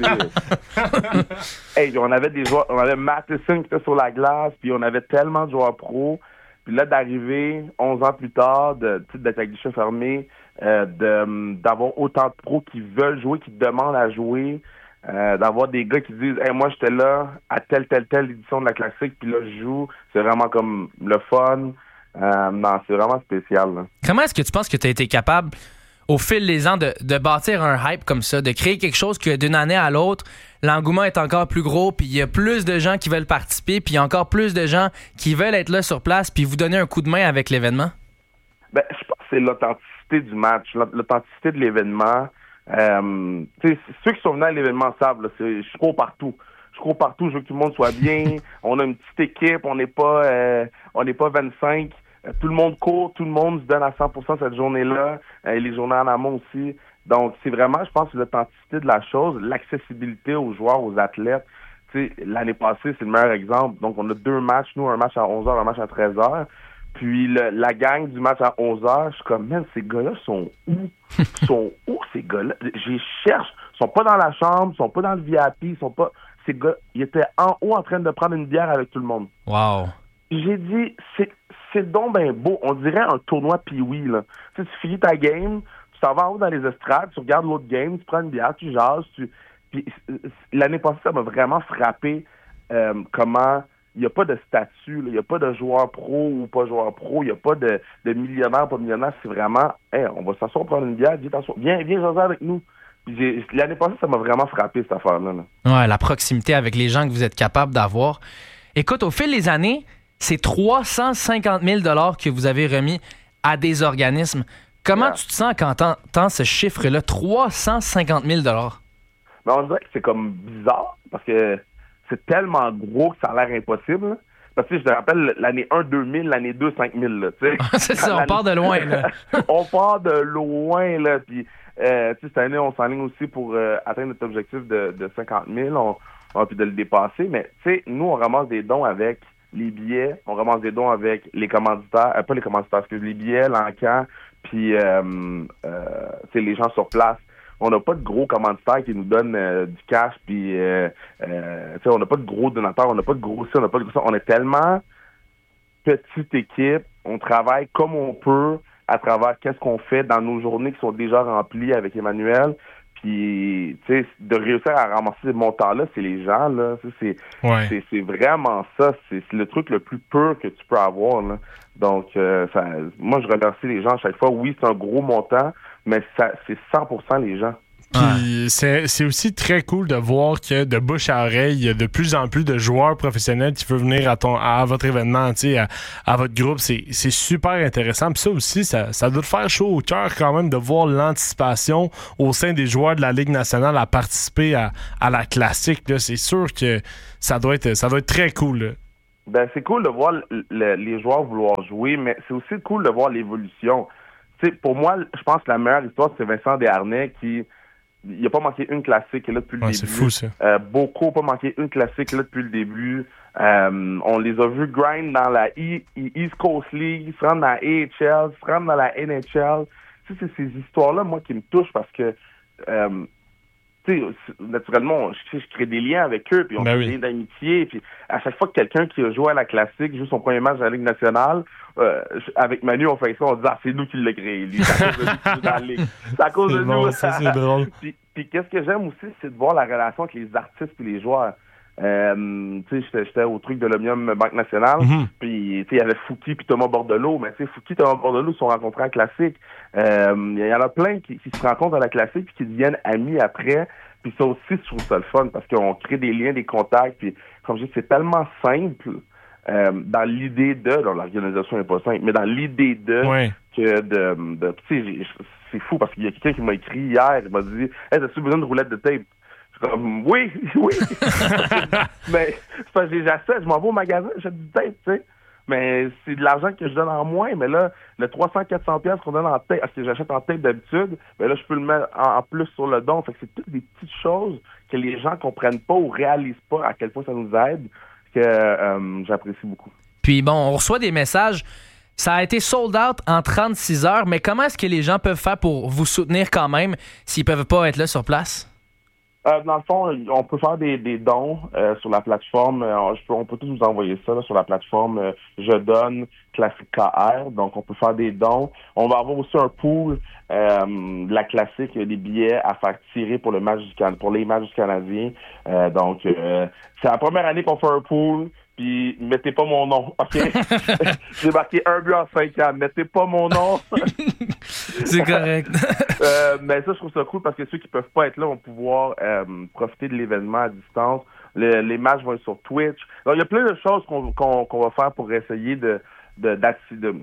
Hey, on avait des joueurs, on avait Matheson qui était sur la glace, puis on avait tellement de joueurs pros. Puis là, d'arriver onze ans plus tard, de d'être avec guichet fermé, euh, de, d'avoir autant de pros qui veulent jouer, qui demandent à jouer, euh, d'avoir des gars qui disent hey, moi j'étais là à telle, telle, telle édition de la Classique, puis là je joue. C'est vraiment comme le fun. Euh, non, c'est vraiment spécial. Là. Comment est-ce que tu penses que tu as été capable, au fil des ans, de, de bâtir un hype comme ça, de créer quelque chose que d'une année à l'autre, l'engouement est encore plus gros, puis il y a plus de gens qui veulent participer, puis il y a encore plus de gens qui veulent être là sur place, puis vous donner un coup de main avec l'événement? Ben, je pense que c'est l'authenticité du match, l'authenticité de l'événement. Euh, ceux qui sont venus à l'événement savent, là, c'est, je cours partout. Je cours partout, je veux que tout le monde soit bien. On a une petite équipe, on n'est pas, euh, on n'est pas vingt-cinq. Tout le monde court, tout le monde se donne à cent pour cent cette journée-là, et les journées en amont aussi. Donc, c'est vraiment, je pense, l'authenticité de la chose, l'accessibilité aux joueurs, aux athlètes. Tu sais, l'année passée, c'est le meilleur exemple. Donc, on a deux matchs, nous, un match à onze heures, un match à treize heures. Puis, le, la gang du match à onze heures, je suis comme, man, ces gars-là sont où? Ils sont où, ces gars-là? J'y cherche. Ils sont pas dans la chambre, ils sont pas dans le V I P, ils sont pas... Ces gars, ils étaient en haut en train de prendre une bière avec tout le monde. Wow. J'ai dit, c'est... C'est donc ben beau. On dirait un tournoi Pee-Wee, là. Tu sais, tu finis ta game, tu t'en vas en haut dans les estrades, tu regardes l'autre game, tu prends une bière, tu jases, tu... Puis l'année passée, ça m'a vraiment frappé euh, comment il n'y a pas de statut, il n'y a pas de joueur pro ou pas joueur pro, il n'y a pas de, de millionnaire, pas millionnaire. C'est vraiment, hey, on va s'asseoir prendre une bière, viens, viens jaser avec nous. Puis j'ai, l'année passée, ça m'a vraiment frappé, cette affaire-là. Là. Ouais, la proximité avec les gens que vous êtes capable d'avoir. Écoute, au fil des années, c'est trois cent cinquante mille dollars que vous avez remis à des organismes. Comment yeah. tu te sens quand t'entends ce chiffre-là, trois cent cinquante mille dollars? Ben, on dirait que c'est comme bizarre, parce que c'est tellement gros que ça a l'air impossible. Parce que je te rappelle, l'année un, deux mille, l'année deux, cinq mille. Là, c'est ça, on part de loin. Là. on part de loin. Là, puis, euh, cette année, on s'enligne aussi pour euh, atteindre notre objectif de, de cinquante mille. On, on a pu de le dépasser. Mais nous, on ramasse des dons avec les billets, on ramasse des dons avec les commanditaires, euh, pas les commanditaires, excuse, les billets, l'encan, puis euh, euh, les gens sur place. On n'a pas de gros commanditaires qui nous donnent euh, du cash, puis euh, euh, on n'a pas de gros donateurs, on n'a pas de gros ça, on n'a pas de gros ça. On est tellement petite équipe, on travaille comme on peut à travers qu'est-ce qu'on fait dans nos journées qui sont déjà remplies avec Emmanuel. Puis, tu sais, de réussir à ramasser ces montants-là, c'est les gens, là. C'est, ouais. c'est, c'est vraiment ça. C'est, c'est le truc le plus pur que tu peux avoir, là. Donc, euh, ça, moi, je remercie les gens à chaque fois. Oui, c'est un gros montant, mais ça, c'est cent pour cent les gens. Puis c'est, c'est aussi très cool de voir que de bouche à oreille, il y a de plus en plus de joueurs professionnels qui veulent venir à, ton, à votre événement, à, à votre groupe. C'est, c'est super intéressant. Puis ça aussi, ça, ça doit te faire chaud au cœur quand même de voir l'anticipation au sein des joueurs de la Ligue nationale à participer à, à la classique. Là. C'est sûr que ça doit être, ça doit être très cool. Là. Ben, c'est cool de voir le, le, les joueurs vouloir jouer, mais c'est aussi cool de voir l'évolution. T'sais, pour moi, je pense que la meilleure histoire, c'est Vincent Desharnais qui... Il n'a pas manqué une classique là depuis le ouais, début. C'est fou, ça. Euh, Boko n'a pas manqué une classique là depuis le début. Euh, on les a vus grind dans la e- East Coast League, se rendre dans la A H L, se rendre dans la N H L. Tu sais, c'est ces histoires-là, moi, qui me touchent parce que, euh, tu sais, naturellement, je, je crée des liens avec eux, puis on ben crée oui. des liens d'amitié. Puis à chaque fois que quelqu'un qui a joué à la classique joue son premier match de la Ligue nationale, euh, avec Manu, on fait ça, on dit « Ah, c'est nous qui l'a créé, lui. C'est à cause de lui qui joue dans la Ligue. C'est à cause C'est de bon, nous. » ça, c'est drôle. Puis, puis qu'est-ce que j'aime aussi, c'est de voir la relation avec les artistes et les joueurs. Euh, tu sais, j'étais, j'étais au truc de l'Omnium Banque Nationale, Mm-hmm. puis tu sais, il y avait Fouki puis Thomas Bordelot, mais tu sais, Fouki et Thomas Bordelot se sont rencontrés en classique. Euh, il y en a plein qui, qui se rencontrent à la classique puis qui deviennent amis après. Puis ça aussi, je trouve ça le fun parce qu'on crée des liens, des contacts, puis comme je dis, c'est tellement simple euh, dans l'idée de, alors, l'organisation n'est pas simple, mais dans l'idée de Ouais. que de, de tu sais, c'est fou parce qu'il y a quelqu'un qui m'a écrit hier, il m'a dit « Hey, as-tu besoin de roulette de tape? » Je suis comme « Oui, oui! » Mais c'est parce que j'achète, je m'en vais au magasin, j'achète du tape, tu sais. Mais c'est de l'argent que je donne en moins, mais là, le trois cents à quatre cents piastres qu'on donne en tape, parce que j'achète en tape d'habitude, mais là, je peux le mettre en, en plus sur le don. Fait que c'est toutes des petites choses que les gens comprennent pas ou réalisent pas à quel point ça nous aide, que euh, j'apprécie beaucoup. Puis bon, on reçoit des messages. Ça a été sold out en trente-six heures, mais comment est-ce que les gens peuvent faire pour vous soutenir quand même s'ils peuvent pas être là sur place? Euh, dans le fond, on peut faire des, des dons euh, sur la plateforme. Euh, je peux, on peut tous vous envoyer ça là, sur la plateforme euh, Je donne Classique K R. Donc, on peut faire des dons. On va avoir aussi un pool euh, de la classique, des billets à faire tirer pour le match du Can- pour les matchs du Canadien. Euh, donc, euh, c'est la première année qu'on fait un pool. Puis, mettez pas mon nom, OK? J'ai marqué un but en cinq ans. Mettez pas mon nom. C'est correct. euh, mais ça, je trouve ça cool parce que ceux qui peuvent pas être là vont pouvoir euh, profiter de l'événement à distance. Le, les matchs vont être sur Twitch. Donc, il y a plein de choses qu'on, qu'on, qu'on va faire pour essayer de, de, de,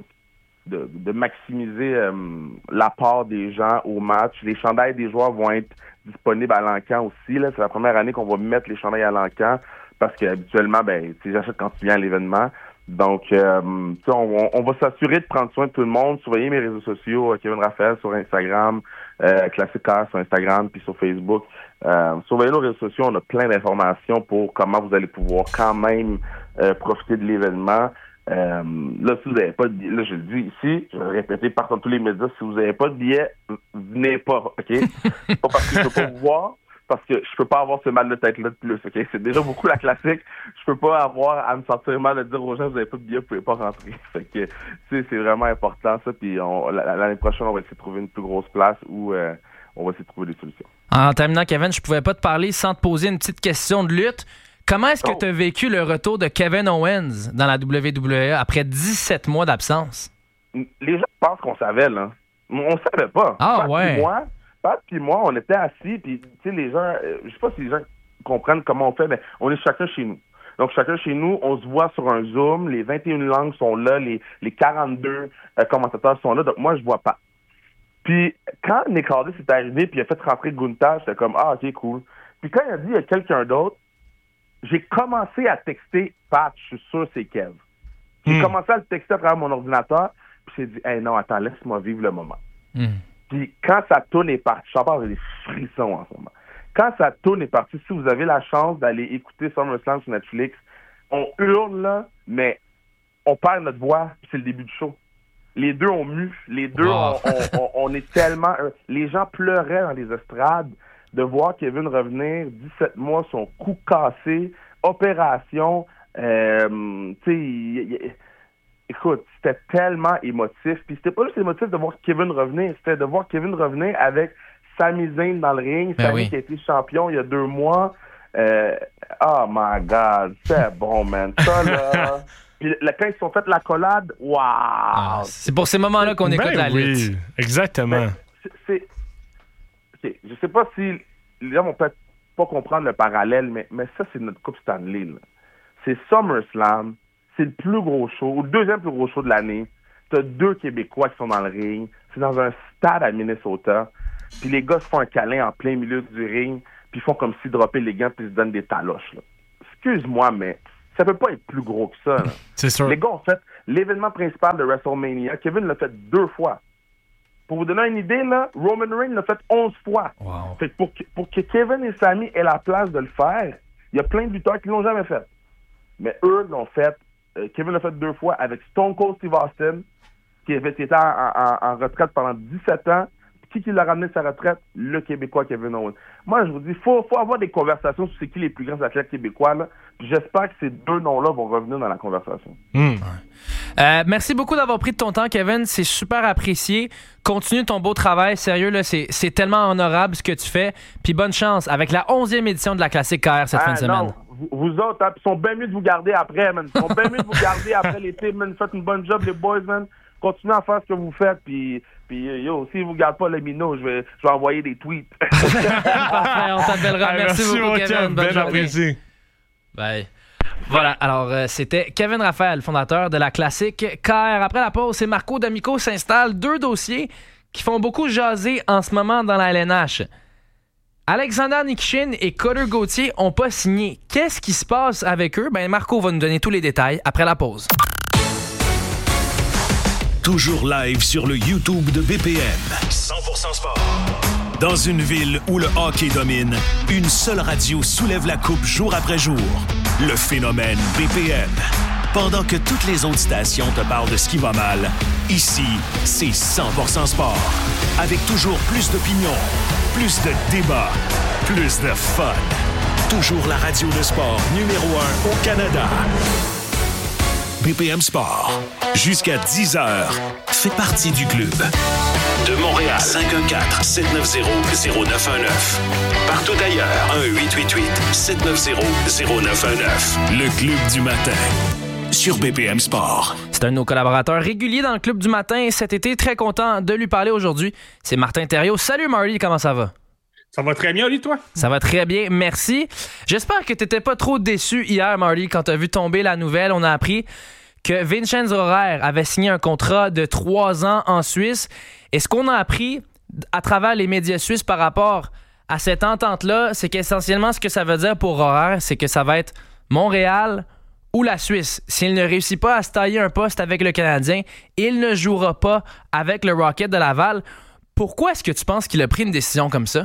de, de maximiser euh, l'apport des gens au match. Les chandails des joueurs vont être disponibles à l'encan aussi. Là. C'est la première année qu'on va mettre les chandails à l'encan. Parce qu'habituellement, ben, tu sais, j'achète quand tu viens à l'événement. Donc, euh, on, on va s'assurer de prendre soin de tout le monde. Surveillez mes réseaux sociaux, Kevin Raphaël sur Instagram, euh, Classique Car sur Instagram, puis sur Facebook. Euh, surveillez nos réseaux sociaux, on a plein d'informations pour comment vous allez pouvoir quand même euh, profiter de l'événement. Euh, là, si vous n'avez pas de billet, là, je le dis ici, je vais le répéter partout dans tous les médias, si vous n'avez pas de billet, venez pas, OK? Pas parce que je peux pas vous voir, parce que je peux pas avoir ce mal de tête-là de plus, OK? C'est déjà beaucoup la classique. Je peux pas avoir à me sentir mal de dire aux gens, vous avez pas de billet, vous pouvez pas rentrer. Fait que, tu sais, c'est vraiment important, ça. Puis on, l'année prochaine, on va essayer de trouver une plus grosse place où euh, on va essayer de trouver des solutions. En terminant, Kevin, je pouvais pas te parler sans te poser une petite question de lutte. Comment est-ce que Oh. tu as vécu le retour de Kevin Owens dans la W W E après dix-sept mois d'absence? Les gens pensent qu'on savait, là. On savait pas. Ah, Pat ouais. Puis moi, Pat puis moi, on était assis, puis tu sais, les gens, euh, je sais pas si les gens comprennent comment on fait, mais on est chacun chez nous. Donc, chacun chez nous, on se voit sur un Zoom, les vingt et une langues sont là, les, les quarante-deux euh, commentateurs sont là, donc moi, je vois pas. Puis, quand Nick Hardy s'est arrivé, puis il a fait rentrer Gunther, j'étais comme, ah, OK, cool. Puis quand il a dit, il y a quelqu'un d'autre, j'ai commencé à texter Pat, je suis sûr c'est Kev. J'ai Hmm. commencé à le texter à travers mon ordinateur, puis j'ai dit, hey, non, attends, laisse-moi vivre le moment. Mm. Puis quand sa tourne est partie, je t'en parle, j'ai des frissons en ce moment. Quand sa tourne est partie, si vous avez la chance d'aller écouter SummerSlam sur Netflix, on hurle, là, mais on perd notre voix, puis c'est le début du show. Les deux ont mu, les deux, Wow. on, on, on, on est tellement... euh, les gens pleuraient dans les estrades de voir Kevin revenir, dix-sept mois, son cou cassé, opération, euh, tu sais, il- il- écoute, c'était tellement émotif. Puis c'était pas juste émotif de voir Kevin revenir, c'était de voir Kevin revenir avec Sami Zayn dans le ring, Ben Sami oui. qui a été champion il y a deux mois. Euh, oh my God, c'est bon, man. Ça, là... Puis là, quand ils se sont fait l'accolade, waouh! Ah, c'est pour ces moments-là qu'on écoute Ben la lutte. oui, exactement. Ben, c'est, c'est- OK, je sais pas si les gens vont peut-être pas comprendre le parallèle, mais, mais ça, c'est notre Coupe Stanley. Là. C'est SummerSlam, c'est le plus gros show, ou le deuxième plus gros show de l'année. T'as deux Québécois qui sont dans le ring. C'est dans un stade à Minnesota. Puis les gars se font un câlin en plein milieu du ring, puis ils font comme s'ils droppaient les gants, puis ils se donnent des taloches. Là. Excuse-moi, mais ça peut pas être plus gros que ça. Là. C'est sûr. Les gars ont fait l'événement principal de WrestleMania. Kevin l'a fait deux fois. Pour vous donner une idée, là, Roman Reigns l'a fait onze fois. Wow. Fait que pour, que, pour que Kevin et Sami aient la place de le faire, il y a plein de lutteurs qui l'ont jamais fait. Mais eux l'ont fait. Euh, Kevin l'a fait deux fois avec Stone Cold Steve Austin, qui avait été en, en, en retraite pendant dix-sept ans. Qui, qui l'a ramené de sa retraite? Le Québécois Kevin Owens. Moi, je vous dis, il faut, faut avoir des conversations sur c'est qui les plus grands athlètes québécois. Là. Puis j'espère que ces deux noms-là vont revenir dans la conversation. Mm. Euh, merci beaucoup d'avoir pris de ton temps, Kevin. C'est super apprécié. Continue ton beau travail. Sérieux, là, c'est, c'est tellement honorable ce que tu fais. Puis bonne chance avec la onzième édition de la Classique K R cette ah, fin de semaine. Non. Vous, vous autres, hein, ils sont bien mieux de vous garder après, man. Ils sont bien mieux de vous garder après l'été, man. Faites une bonne job, les boys, man. Continuez à faire ce que vous faites, puis, puis yo, si vous ne gardez pas le minot, je vais, je vais envoyer des tweets. Parfait, on t'appellera. Merci, Merci beaucoup, Kevin. Bonne bien journée. apprécié. Bye. Voilà, alors euh, c'était Kevin Raphaël, fondateur de la Classique K R. Après la pause, c'est Marco D'Amico s'installe. Deux dossiers qui font beaucoup jaser en ce moment dans la L N H. Alexander Nikishin et Cutter Gauthier n'ont pas signé. Qu'est-ce qui se passe avec eux? Ben Marco va nous donner tous les détails après la pause. Toujours live sur le YouTube de B P M. cent pour cent sport. Dans une ville où le hockey domine, une seule radio soulève la coupe jour après jour. Le phénomène B P M. Pendant que toutes les autres stations te parlent de ce qui va mal, ici, c'est cent pour cent sport. Avec toujours plus d'opinions, plus de débats, plus de fun. Toujours la radio de sport numéro un au Canada. B P M Sport. Jusqu'à dix heures. Fais partie du club. De Montréal, cinq un quatre, sept neuf zéro, zéro neuf un neuf. Partout ailleurs, un huit huit huit, sept neuf zéro, zéro neuf un neuf. Le club du matin. Sur B P M Sport. C'est un de nos collaborateurs réguliers dans le club du matin cet été. Très content de lui parler aujourd'hui. C'est Martin Thériault. Salut Marty, comment ça va? Ça va très bien, Oli, toi? Ça va très bien, merci. J'espère que t'étais pas trop déçu hier, Marty, quand t'as vu tomber la nouvelle. On a appris que Vincenzo Rohrer avait signé un contrat de trois ans en Suisse. Et ce qu'on a appris à travers les médias suisses par rapport à cette entente-là, c'est qu'essentiellement, ce que ça veut dire pour Rohrer, c'est que ça va être Montréal ou la Suisse. S'il ne réussit pas à se tailler un poste avec le Canadien, il ne jouera pas avec le Rocket de Laval. Pourquoi est-ce que tu penses qu'il a pris une décision comme ça?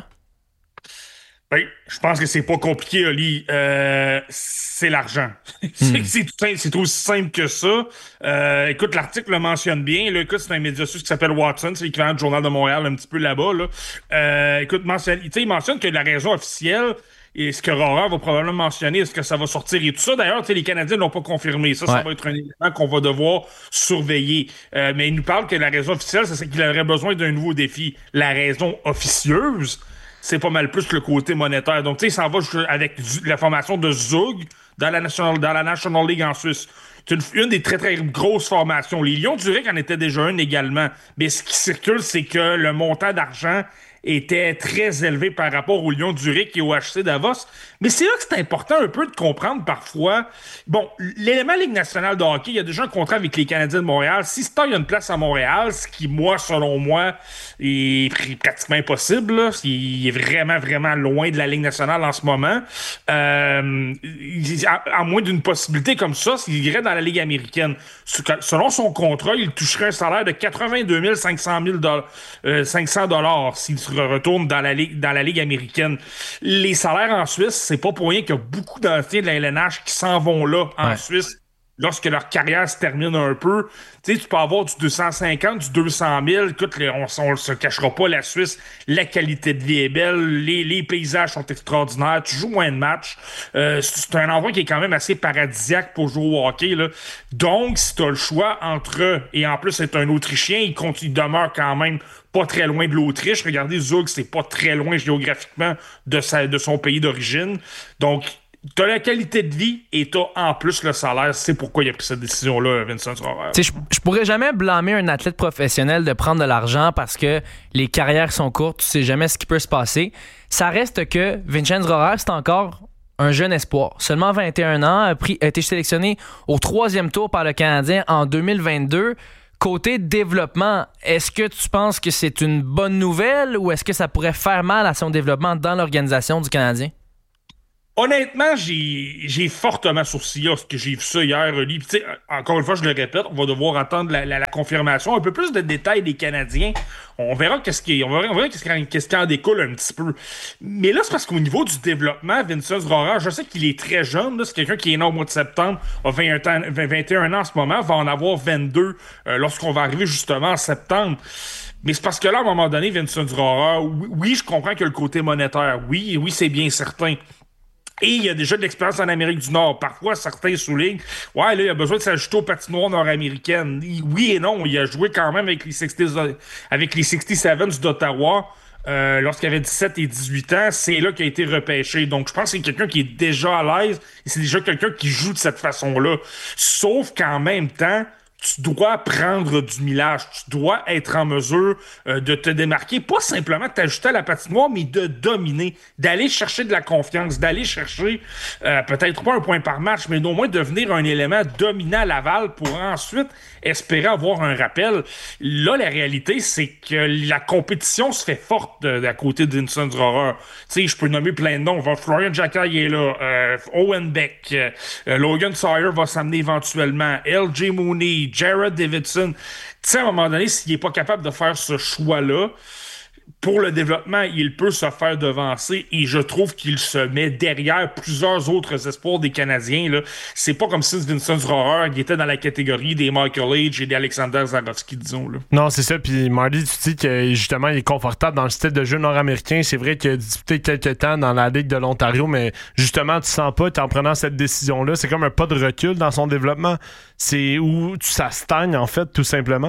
Ben, je pense que c'est pas compliqué, Oli. Euh, c'est l'argent. c'est, c'est, tout simple, c'est aussi simple que ça. Euh, écoute, l'article le mentionne bien. Là, écoute, c'est un média suisse qui s'appelle Watson. C'est l'équivalent du Journal de Montréal, un petit peu là-bas. Là. Euh, écoute, mentionne, il mentionne que la raison officielle, et ce que Rohrer va probablement mentionner, est-ce que ça va sortir et tout ça. D'ailleurs, les Canadiens n'ont pas confirmé. Ça, ouais. Ça va être un élément qu'on va devoir surveiller. Euh, mais il nous parle que la raison officielle, c'est qu'il aurait besoin d'un nouveau défi. La raison officieuse, c'est pas mal plus le côté monétaire. Donc, tu sais, il s'en va avec la formation de Zug dans la National, dans la National League en Suisse. C'est une, une des très, très grosses formations. Les Lions du Zurich en étaient déjà une également. Mais ce qui circule, c'est que le montant d'argent était très élevé par rapport aux Lions du Zurich et au H C Davos. Mais c'est là que c'est important un peu de comprendre parfois. Bon, l'élément Ligue nationale de hockey, il y a déjà un contrat avec les Canadiens de Montréal. Si Star a une place à Montréal, ce qui, moi, selon moi, est pratiquement impossible, là, il est vraiment, vraiment loin de la Ligue nationale en ce moment. Euh, à, à moins d'une possibilité comme ça, s'il irait dans la Ligue américaine. Selon son contrat, il toucherait un salaire de quatre-vingt-deux mille cinq cents dollars s'il se retourne dans la Ligue, dans la Ligue américaine. Les salaires en Suisse, c'est pas pour rien qu'il y a beaucoup d'anciens de la L N H qui s'en vont là, en ouais. Suisse, lorsque leur carrière se termine un peu. Tu sais, tu peux avoir du deux cent cinquante, du deux cent mille. Écoute, on ne se cachera pas, la Suisse, la qualité de vie est belle, les, les paysages sont extraordinaires, tu joues moins de matchs. Euh, c'est un endroit qui est quand même assez paradisiaque pour jouer au hockey, là. Donc, si tu as le choix entre eux, et en plus, c'est un Autrichien, il, continue, il demeure quand même pas très loin de l'Autriche. Regardez, Zug, c'est pas très loin géographiquement de, sa, de son pays d'origine. Donc, t'as la qualité de vie et t'as en plus le salaire. C'est pourquoi il a pris cette décision-là, Vincent Rohrer. Je je pourrais jamais blâmer un athlète professionnel de prendre de l'argent parce que les carrières sont courtes, tu sais jamais ce qui peut se passer. Ça reste que Vincenzo Rohrer, c'est encore un jeune espoir. Seulement vingt et un ans, a, pris, a été sélectionné au troisième tour par le Canadien en deux mille vingt-deux. Côté développement, est-ce que tu penses que c'est une bonne nouvelle ou est-ce que ça pourrait faire mal à son développement dans l'organisation du Canadien? Honnêtement, j'ai, j'ai fortement sourcillé parce que j'ai vu ça hier, Oli. Puis, encore une fois, je le répète, on va devoir attendre la, la, la confirmation, un peu plus de détails des Canadiens. On verra qu'est-ce qui, on verra, on verra qu'est-ce qui, qu'est-ce qui en découle un petit peu. Mais là, c'est parce qu'au niveau du développement, Vincent Rohrer, je sais qu'il est très jeune. Là, c'est quelqu'un qui est né au mois de septembre, a vingt et un ans, vingt et un ans en ce moment, va en avoir vingt-deux euh, lorsqu'on va arriver justement en septembre. Mais c'est parce que là, à un moment donné, Vincent Rohrer, oui, oui, je comprends que le côté monétaire, oui, oui, c'est bien certain. Et il y a déjà de l'expérience en Amérique du Nord. Parfois, certains soulignent, ouais, là, il a besoin de s'ajouter aux patinoires nord-américaines. Oui et non, il a joué quand même avec les soixante, avec les soixante-dix-sept d'Ottawa euh, lorsqu'il avait dix-sept et dix-huit ans. C'est là qu'il a été repêché. Donc, je pense que c'est quelqu'un qui est déjà à l'aise et c'est déjà quelqu'un qui joue de cette façon-là. Sauf qu'en même temps, tu dois prendre du millage, tu dois être en mesure euh, de te démarquer, pas simplement de t'ajouter à la patinoire, mais de dominer, d'aller chercher de la confiance, d'aller chercher euh, peut-être pas un point par match, mais au moins devenir un élément dominant à Laval pour ensuite espérer avoir un rappel. Là, la réalité, c'est que la compétition se fait forte de, de, à côté de Vincent Rohrer. Tu sais, je peux nommer plein de noms. Florian Jacquet est là, euh, Owen Beck, euh, Logan Sawyer va s'amener éventuellement, L J Mooney, Jared Davidson. Tu sais, à un moment donné, s'il n'est pas capable de faire ce choix-là, pour le développement, il peut se faire devancer et je trouve qu'il se met derrière plusieurs autres espoirs des Canadiens. Là. C'est pas comme si Vincent Rohrer il était dans la catégorie des Michael Age et des Alexander Zarovski, disons. Là. Non, c'est ça. Puis Marty, tu dis que justement, il est confortable dans le style de jeu nord-américain. C'est vrai qu'il a disputé quelques temps dans la Ligue de l'Ontario, mais justement, tu sens pas qu'en prenant cette décision-là, c'est comme un pas de recul dans son développement. C'est où ça stagne, en fait, tout simplement.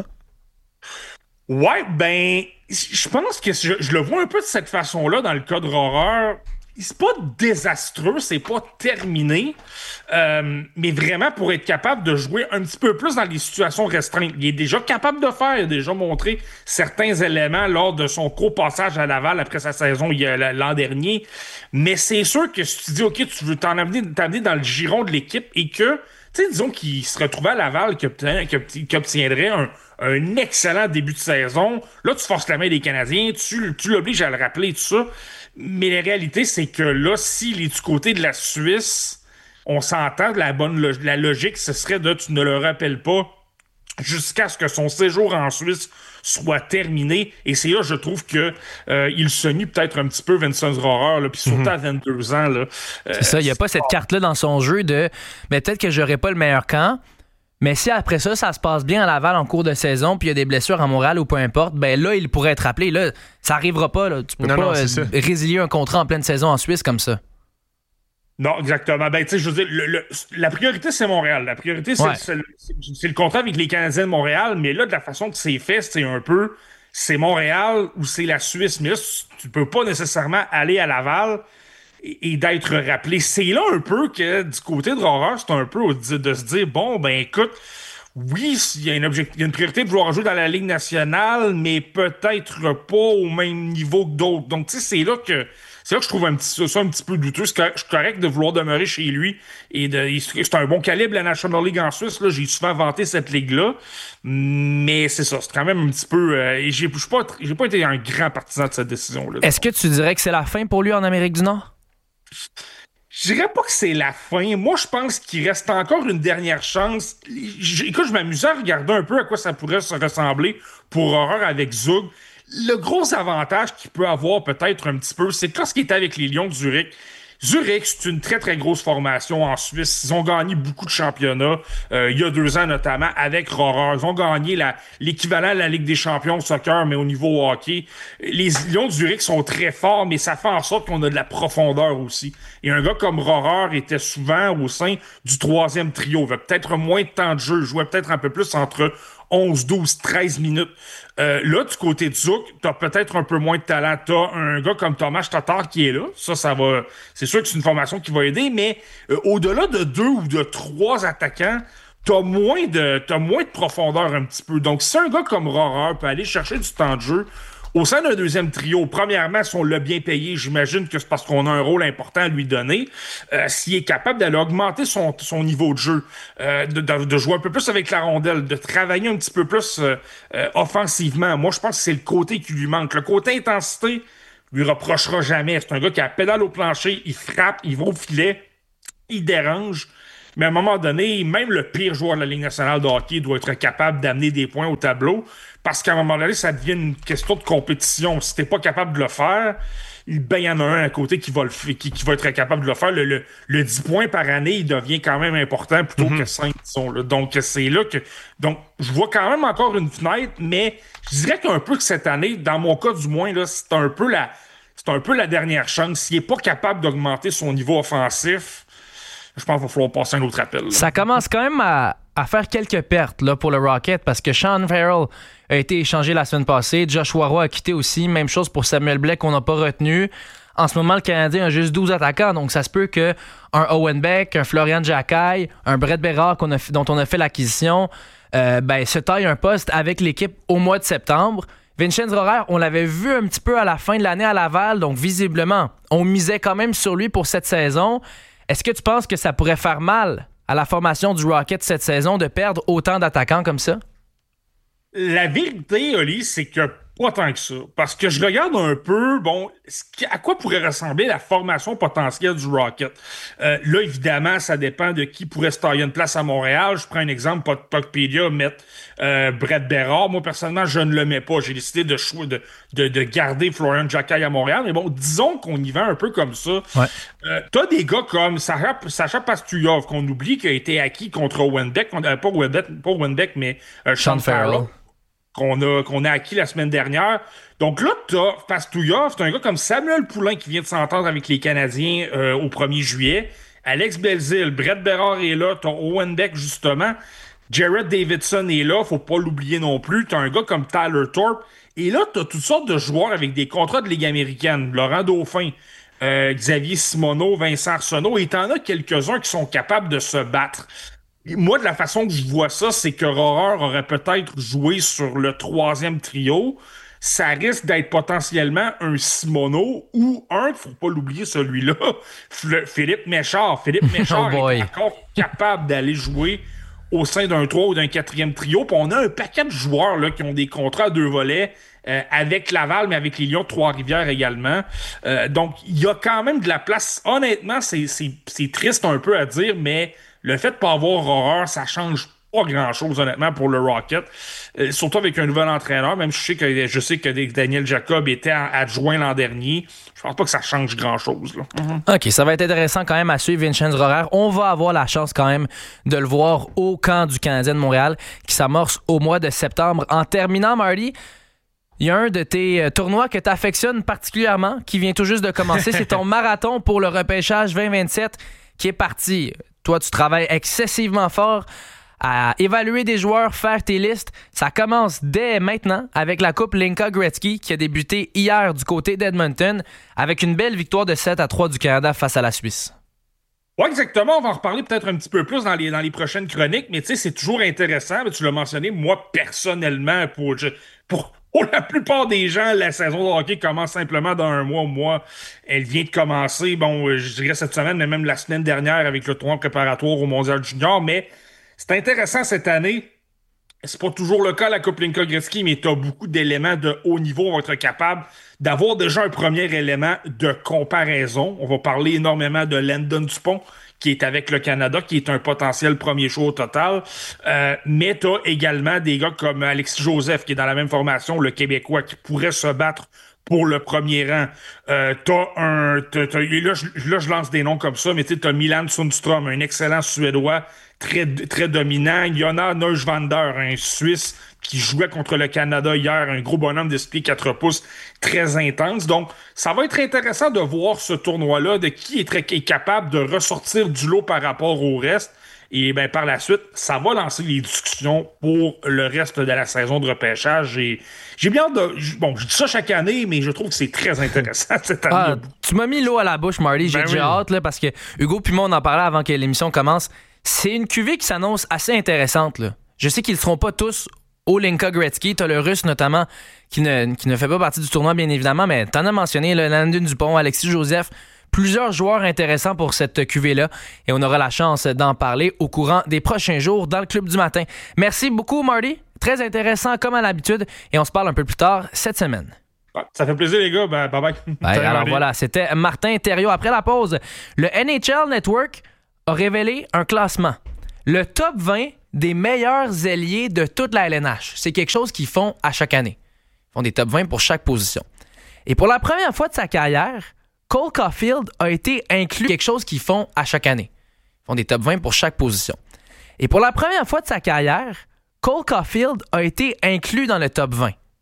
Ouais, ben, je pense que je, je le vois un peu de cette façon-là dans le cas de Rohrer. C'est pas désastreux, c'est pas terminé, euh, mais vraiment pour être capable de jouer un petit peu plus dans les situations restreintes. Il est déjà capable de faire, il a déjà montré certains éléments lors de son court passage à Laval après sa saison il y a, l'an dernier, mais c'est sûr que si tu dis, OK, tu veux t'en amener, t'amener dans le giron de l'équipe et que, tu sais, disons qu'il se retrouvait à Laval, qu'il obtiendrait un un excellent début de saison. Là, tu forces la main des Canadiens, tu, tu l'obliges à le rappeler, tout ça. Mais la réalité, c'est que là, s'il est du côté de la Suisse, on s'entend, la bonne lo- la logique, ce serait de tu ne le rappelles pas jusqu'à ce que son séjour en Suisse soit terminé. Et c'est là, je trouve que euh, il se nie peut-être un petit peu Vincent Rohrer, là, puis surtout mm-hmm. à vingt-deux ans. Là, euh, c'est ça, il n'y a pas cette carte-là dans son jeu de mais peut-être que j'aurais pas le meilleur camp. Mais si après ça, ça se passe bien à Laval en cours de saison, puis il y a des blessures à Montréal ou peu importe, ben là, il pourrait être rappelé. Là, ça arrivera pas. Là. Tu peux non, pas non, euh, résilier un contrat en pleine saison en Suisse comme ça. Non, exactement. Ben, tu sais, je veux dire, le, le, la priorité, c'est Montréal. La priorité, c'est, ouais. c'est, le, c'est, c'est le contrat avec les Canadiens de Montréal. Mais là, de la façon que c'est fait, c'est un peu, c'est Montréal ou c'est la Suisse. Mais là, tu peux pas nécessairement aller à Laval et, et d'être rappelé. C'est là un peu que du côté de Rohrer, c'est un peu de, de se dire, bon, ben écoute, oui, il y a une, object- il y a une priorité de vouloir jouer dans la Ligue nationale, mais peut-être pas au même niveau que d'autres. Donc, tu sais, c'est là que c'est là que je trouve un petit, ça un petit peu douteux. C'est correct de vouloir demeurer chez lui. Et de, c'est un bon calibre, la National League en Suisse. Là, j'ai souvent vanté cette ligue-là. Mais c'est ça, c'est quand même un petit peu... Euh, et j'ai, j'ai, pas, j'ai pas été un grand partisan de cette décision-là. Est-ce que tu dirais que c'est la fin pour lui en Amérique du Nord? Je dirais pas que c'est la fin. Moi, je pense qu'il reste encore une dernière chance. Écoute, je m'amusais à regarder un peu à quoi ça pourrait se ressembler pour Rohrer avec Zug. Le gros avantage qu'il peut avoir peut-être un petit peu, c'est que lorsqu'il était avec les Lions de Zurich, Zurich, c'est une très, très grosse formation en Suisse. Ils ont gagné beaucoup de championnats, euh, il y a deux ans notamment, avec Rohrer. Ils ont gagné la, l'équivalent de la Ligue des champions au soccer, mais au niveau hockey. Les Lions de Zurich sont très forts, mais ça fait en sorte qu'on a de la profondeur aussi. Et un gars comme Rohrer était souvent au sein du troisième trio. Il avait peut-être moins de temps de jeu, il jouait peut-être un peu plus entre onze, douze, treize minutes. Euh, là, du côté de Zouk, t'as peut-être un peu moins de talent. T'as un gars comme Thomas Tatar qui est là. Ça, ça va... C'est sûr que c'est une formation qui va aider, mais euh, au-delà de deux ou de trois attaquants, t'as moins de t'as moins de profondeur un petit peu. Donc, si un gars comme Rohrer peut aller chercher du temps de jeu au sein d'un deuxième trio, premièrement, si on l'a bien payé, j'imagine que c'est parce qu'on a un rôle important à lui donner. Euh, s'il est capable d'aller augmenter son, son niveau de jeu, euh, de, de, de jouer un peu plus avec la rondelle, de travailler un petit peu plus euh, euh, offensivement, moi, je pense que c'est le côté qui lui manque. Le côté intensité, lui reprochera jamais. C'est un gars qui a la pédale au plancher, il frappe, il va au filet, il dérange. Mais à un moment donné, même le pire joueur de la Ligue nationale de hockey doit être capable d'amener des points au tableau, parce qu'à un moment donné, ça devient une question de compétition. Si t'es pas capable de le faire, ben il y en a un à côté qui va, le, qui, qui va être capable de le faire. Le, le, le dix points par année, il devient quand même important plutôt mm-hmm. que cinq, disons, là. Donc, c'est là que... Donc, je vois quand même encore une fenêtre, mais je dirais qu'un peu que cette année, dans mon cas du moins, là, c'est un peu la, c'est un peu la dernière chance. S'il est pas capable d'augmenter son niveau offensif, je pense qu'il va falloir passer un autre appel. Là. Ça commence quand même à, à faire quelques pertes là, pour le Rocket parce que Sean Farrell a été échangé la semaine passée. Joshua Roy a quitté aussi. Même chose pour Samuel Blais qu'on n'a pas retenu. En ce moment, le Canadien a juste douze attaquants, donc ça se peut qu'un Owen Beck, un Florian Jacquet, un Brett Bérard qu'on a, dont on a fait l'acquisition, euh, ben, se taille un poste avec l'équipe au mois de septembre. Vincenz Rohrer, on l'avait vu un petit peu à la fin de l'année à Laval, donc visiblement, on misait quand même sur lui pour cette saison. Est-ce que tu penses que ça pourrait faire mal à la formation du Rocket cette saison de perdre autant d'attaquants comme ça? La vérité, Oli, c'est que pas tant que ça. Parce que je regarde un peu, bon, à quoi pourrait ressembler la formation potentielle du Rocket. Euh, là, évidemment, ça dépend de qui pourrait se tailler une place à Montréal. Je prends un exemple, Puckpedia mettre euh, Brett Bérard. Moi, personnellement, je ne le mets pas. J'ai décidé de, chou- de, de, de garder Florian Jacquet à Montréal. Mais bon, disons qu'on y va un peu comme ça. Ouais. Euh, t'as des gars comme Sacha, Sacha Pastujov, qu'on oublie, qui a été acquis contre Owen Beck. Euh, pas Owen Beck, pas Owen Beck, mais euh, Sean Farrell. Qu'on a, qu'on a acquis la semaine dernière. Donc là, t'as Pastujov, c'est un gars comme Samuel Poulain qui vient de s'entendre avec les Canadiens euh, au premier juillet. Alex Belzile, Brett Bérard est là, t'as Owen Beck justement. Jared Davidson est là, faut pas l'oublier non plus. T'as un gars comme Tyler Thorpe. Et là, t'as toutes sortes de joueurs avec des contrats de Ligue américaine. Laurent Dauphin, euh, Xavier Simoneau, Vincent Arsenault. Et t'en as quelques-uns qui sont capables de se battre. Moi, de la façon que je vois ça, c'est que Rohrer aurait peut-être joué sur le troisième trio. Ça risque d'être potentiellement un Simoneau ou un, faut pas l'oublier celui-là, Philippe Méchard. Philippe Méchard oh est encore capable d'aller jouer au sein d'un trois ou d'un quatrième trio. Puis on a un paquet de joueurs là, qui ont des contrats à deux volets euh, avec Laval, mais avec les Lions de Trois-Rivières également. Euh, donc, il y a quand même de la place. Honnêtement, c'est, c'est, c'est triste un peu à dire, mais le fait de ne pas avoir Rohrer, ça change pas grand-chose, honnêtement, pour le Rocket. Euh, surtout avec un nouvel entraîneur, même si je sais que, je sais que Daniel Jacob était adjoint l'an dernier. Je pense pas que ça change grand-chose. Là. Mm-hmm. OK, ça va être intéressant quand même à suivre Vincenz Rohrer. On va avoir la chance quand même de le voir au camp du Canadien de Montréal qui s'amorce au mois de septembre. En terminant, Marty, il y a un de tes tournois que tu affectionnes particulièrement qui vient tout juste de commencer. C'est ton marathon pour le repêchage vingt vingt-sept qui est parti. Toi, tu travailles excessivement fort à évaluer des joueurs, faire tes listes. Ça commence dès maintenant avec la Coupe Linka Gretzky qui a débuté hier du côté d'Edmonton avec une belle victoire de sept à trois du Canada face à la Suisse. Oui, exactement. On va en reparler peut-être un petit peu plus dans les, dans les prochaines chroniques, mais tu sais, c'est toujours intéressant. Mais tu l'as mentionné, moi, personnellement, pour, je, pour, pour la plupart des gens, la saison de hockey commence simplement dans un mois. Moi, elle vient de commencer, bon, je dirais cette semaine, mais même la semaine dernière avec le tournoi préparatoire au Mondial Junior, mais c'est intéressant cette année. C'est pas toujours le cas à la Coupe Linka Gretzky, mais tu as beaucoup d'éléments de haut niveau. On va être capable d'avoir déjà un premier élément de comparaison. On va parler énormément de Landon Dupont, qui est avec le Canada, qui est un potentiel premier choix au total. Euh, mais tu as également des gars comme Alexis Joseph, qui est dans la même formation, le Québécois, qui pourrait se battre pour le premier rang. Euh, t'as un... T'as, t'as, là, je, là, je lance des noms comme ça, mais tu as Milan Sundström, un excellent Suédois, très, très dominant. Jonas Neuschwander, un Suisse qui jouait contre le Canada hier, un gros bonhomme de six pieds quatre pouces, très intense. Donc, ça va être intéressant de voir ce tournoi-là, de qui est, très, est capable de ressortir du lot par rapport au reste. Et ben, par la suite, ça va lancer les discussions pour le reste de la saison de repêchage. Et j'ai bien hâte de... Bon, je dis ça chaque année, mais je trouve que c'est très intéressant cette année. Ah, tu m'as mis l'eau à la bouche, Marty. J'ai Ben déjà oui. hâte, là, parce que Hugo puis moi, on en parlait avant que l'émission commence. C'est une cuvée qui s'annonce assez intéressante, là. Je sais qu'ils ne seront pas tous au Linka Gretzky. T'as le Russe, notamment, qui ne, qui ne fait pas partie du tournoi, bien évidemment, mais t'en as mentionné, là, Landon Dupont, Alexis Joseph, plusieurs joueurs intéressants pour cette cuvée-là. Et on aura la chance d'en parler au courant des prochains jours dans le Club du matin. Merci beaucoup, Marty. Très intéressant, comme à l'habitude. Et on se parle un peu plus tard cette semaine. Ouais, ça fait plaisir, les gars. Ben, bye bye. Ouais, Salut, alors Marty. voilà, c'était Martin Thériault. Après la pause, le N H L Network a révélé un classement. Le top vingt des meilleurs ailiers de toute la L N H. C'est quelque chose qu'ils font à chaque année. Ils font des top vingt pour chaque position. Et pour la première fois de sa carrière, Cole Caulfield a été inclus. Quelque chose qu'ils font à chaque année. Ils font des top vingt pour chaque position. Et pour la première fois de sa carrière, Cole Caulfield a été inclus dans le top vingt.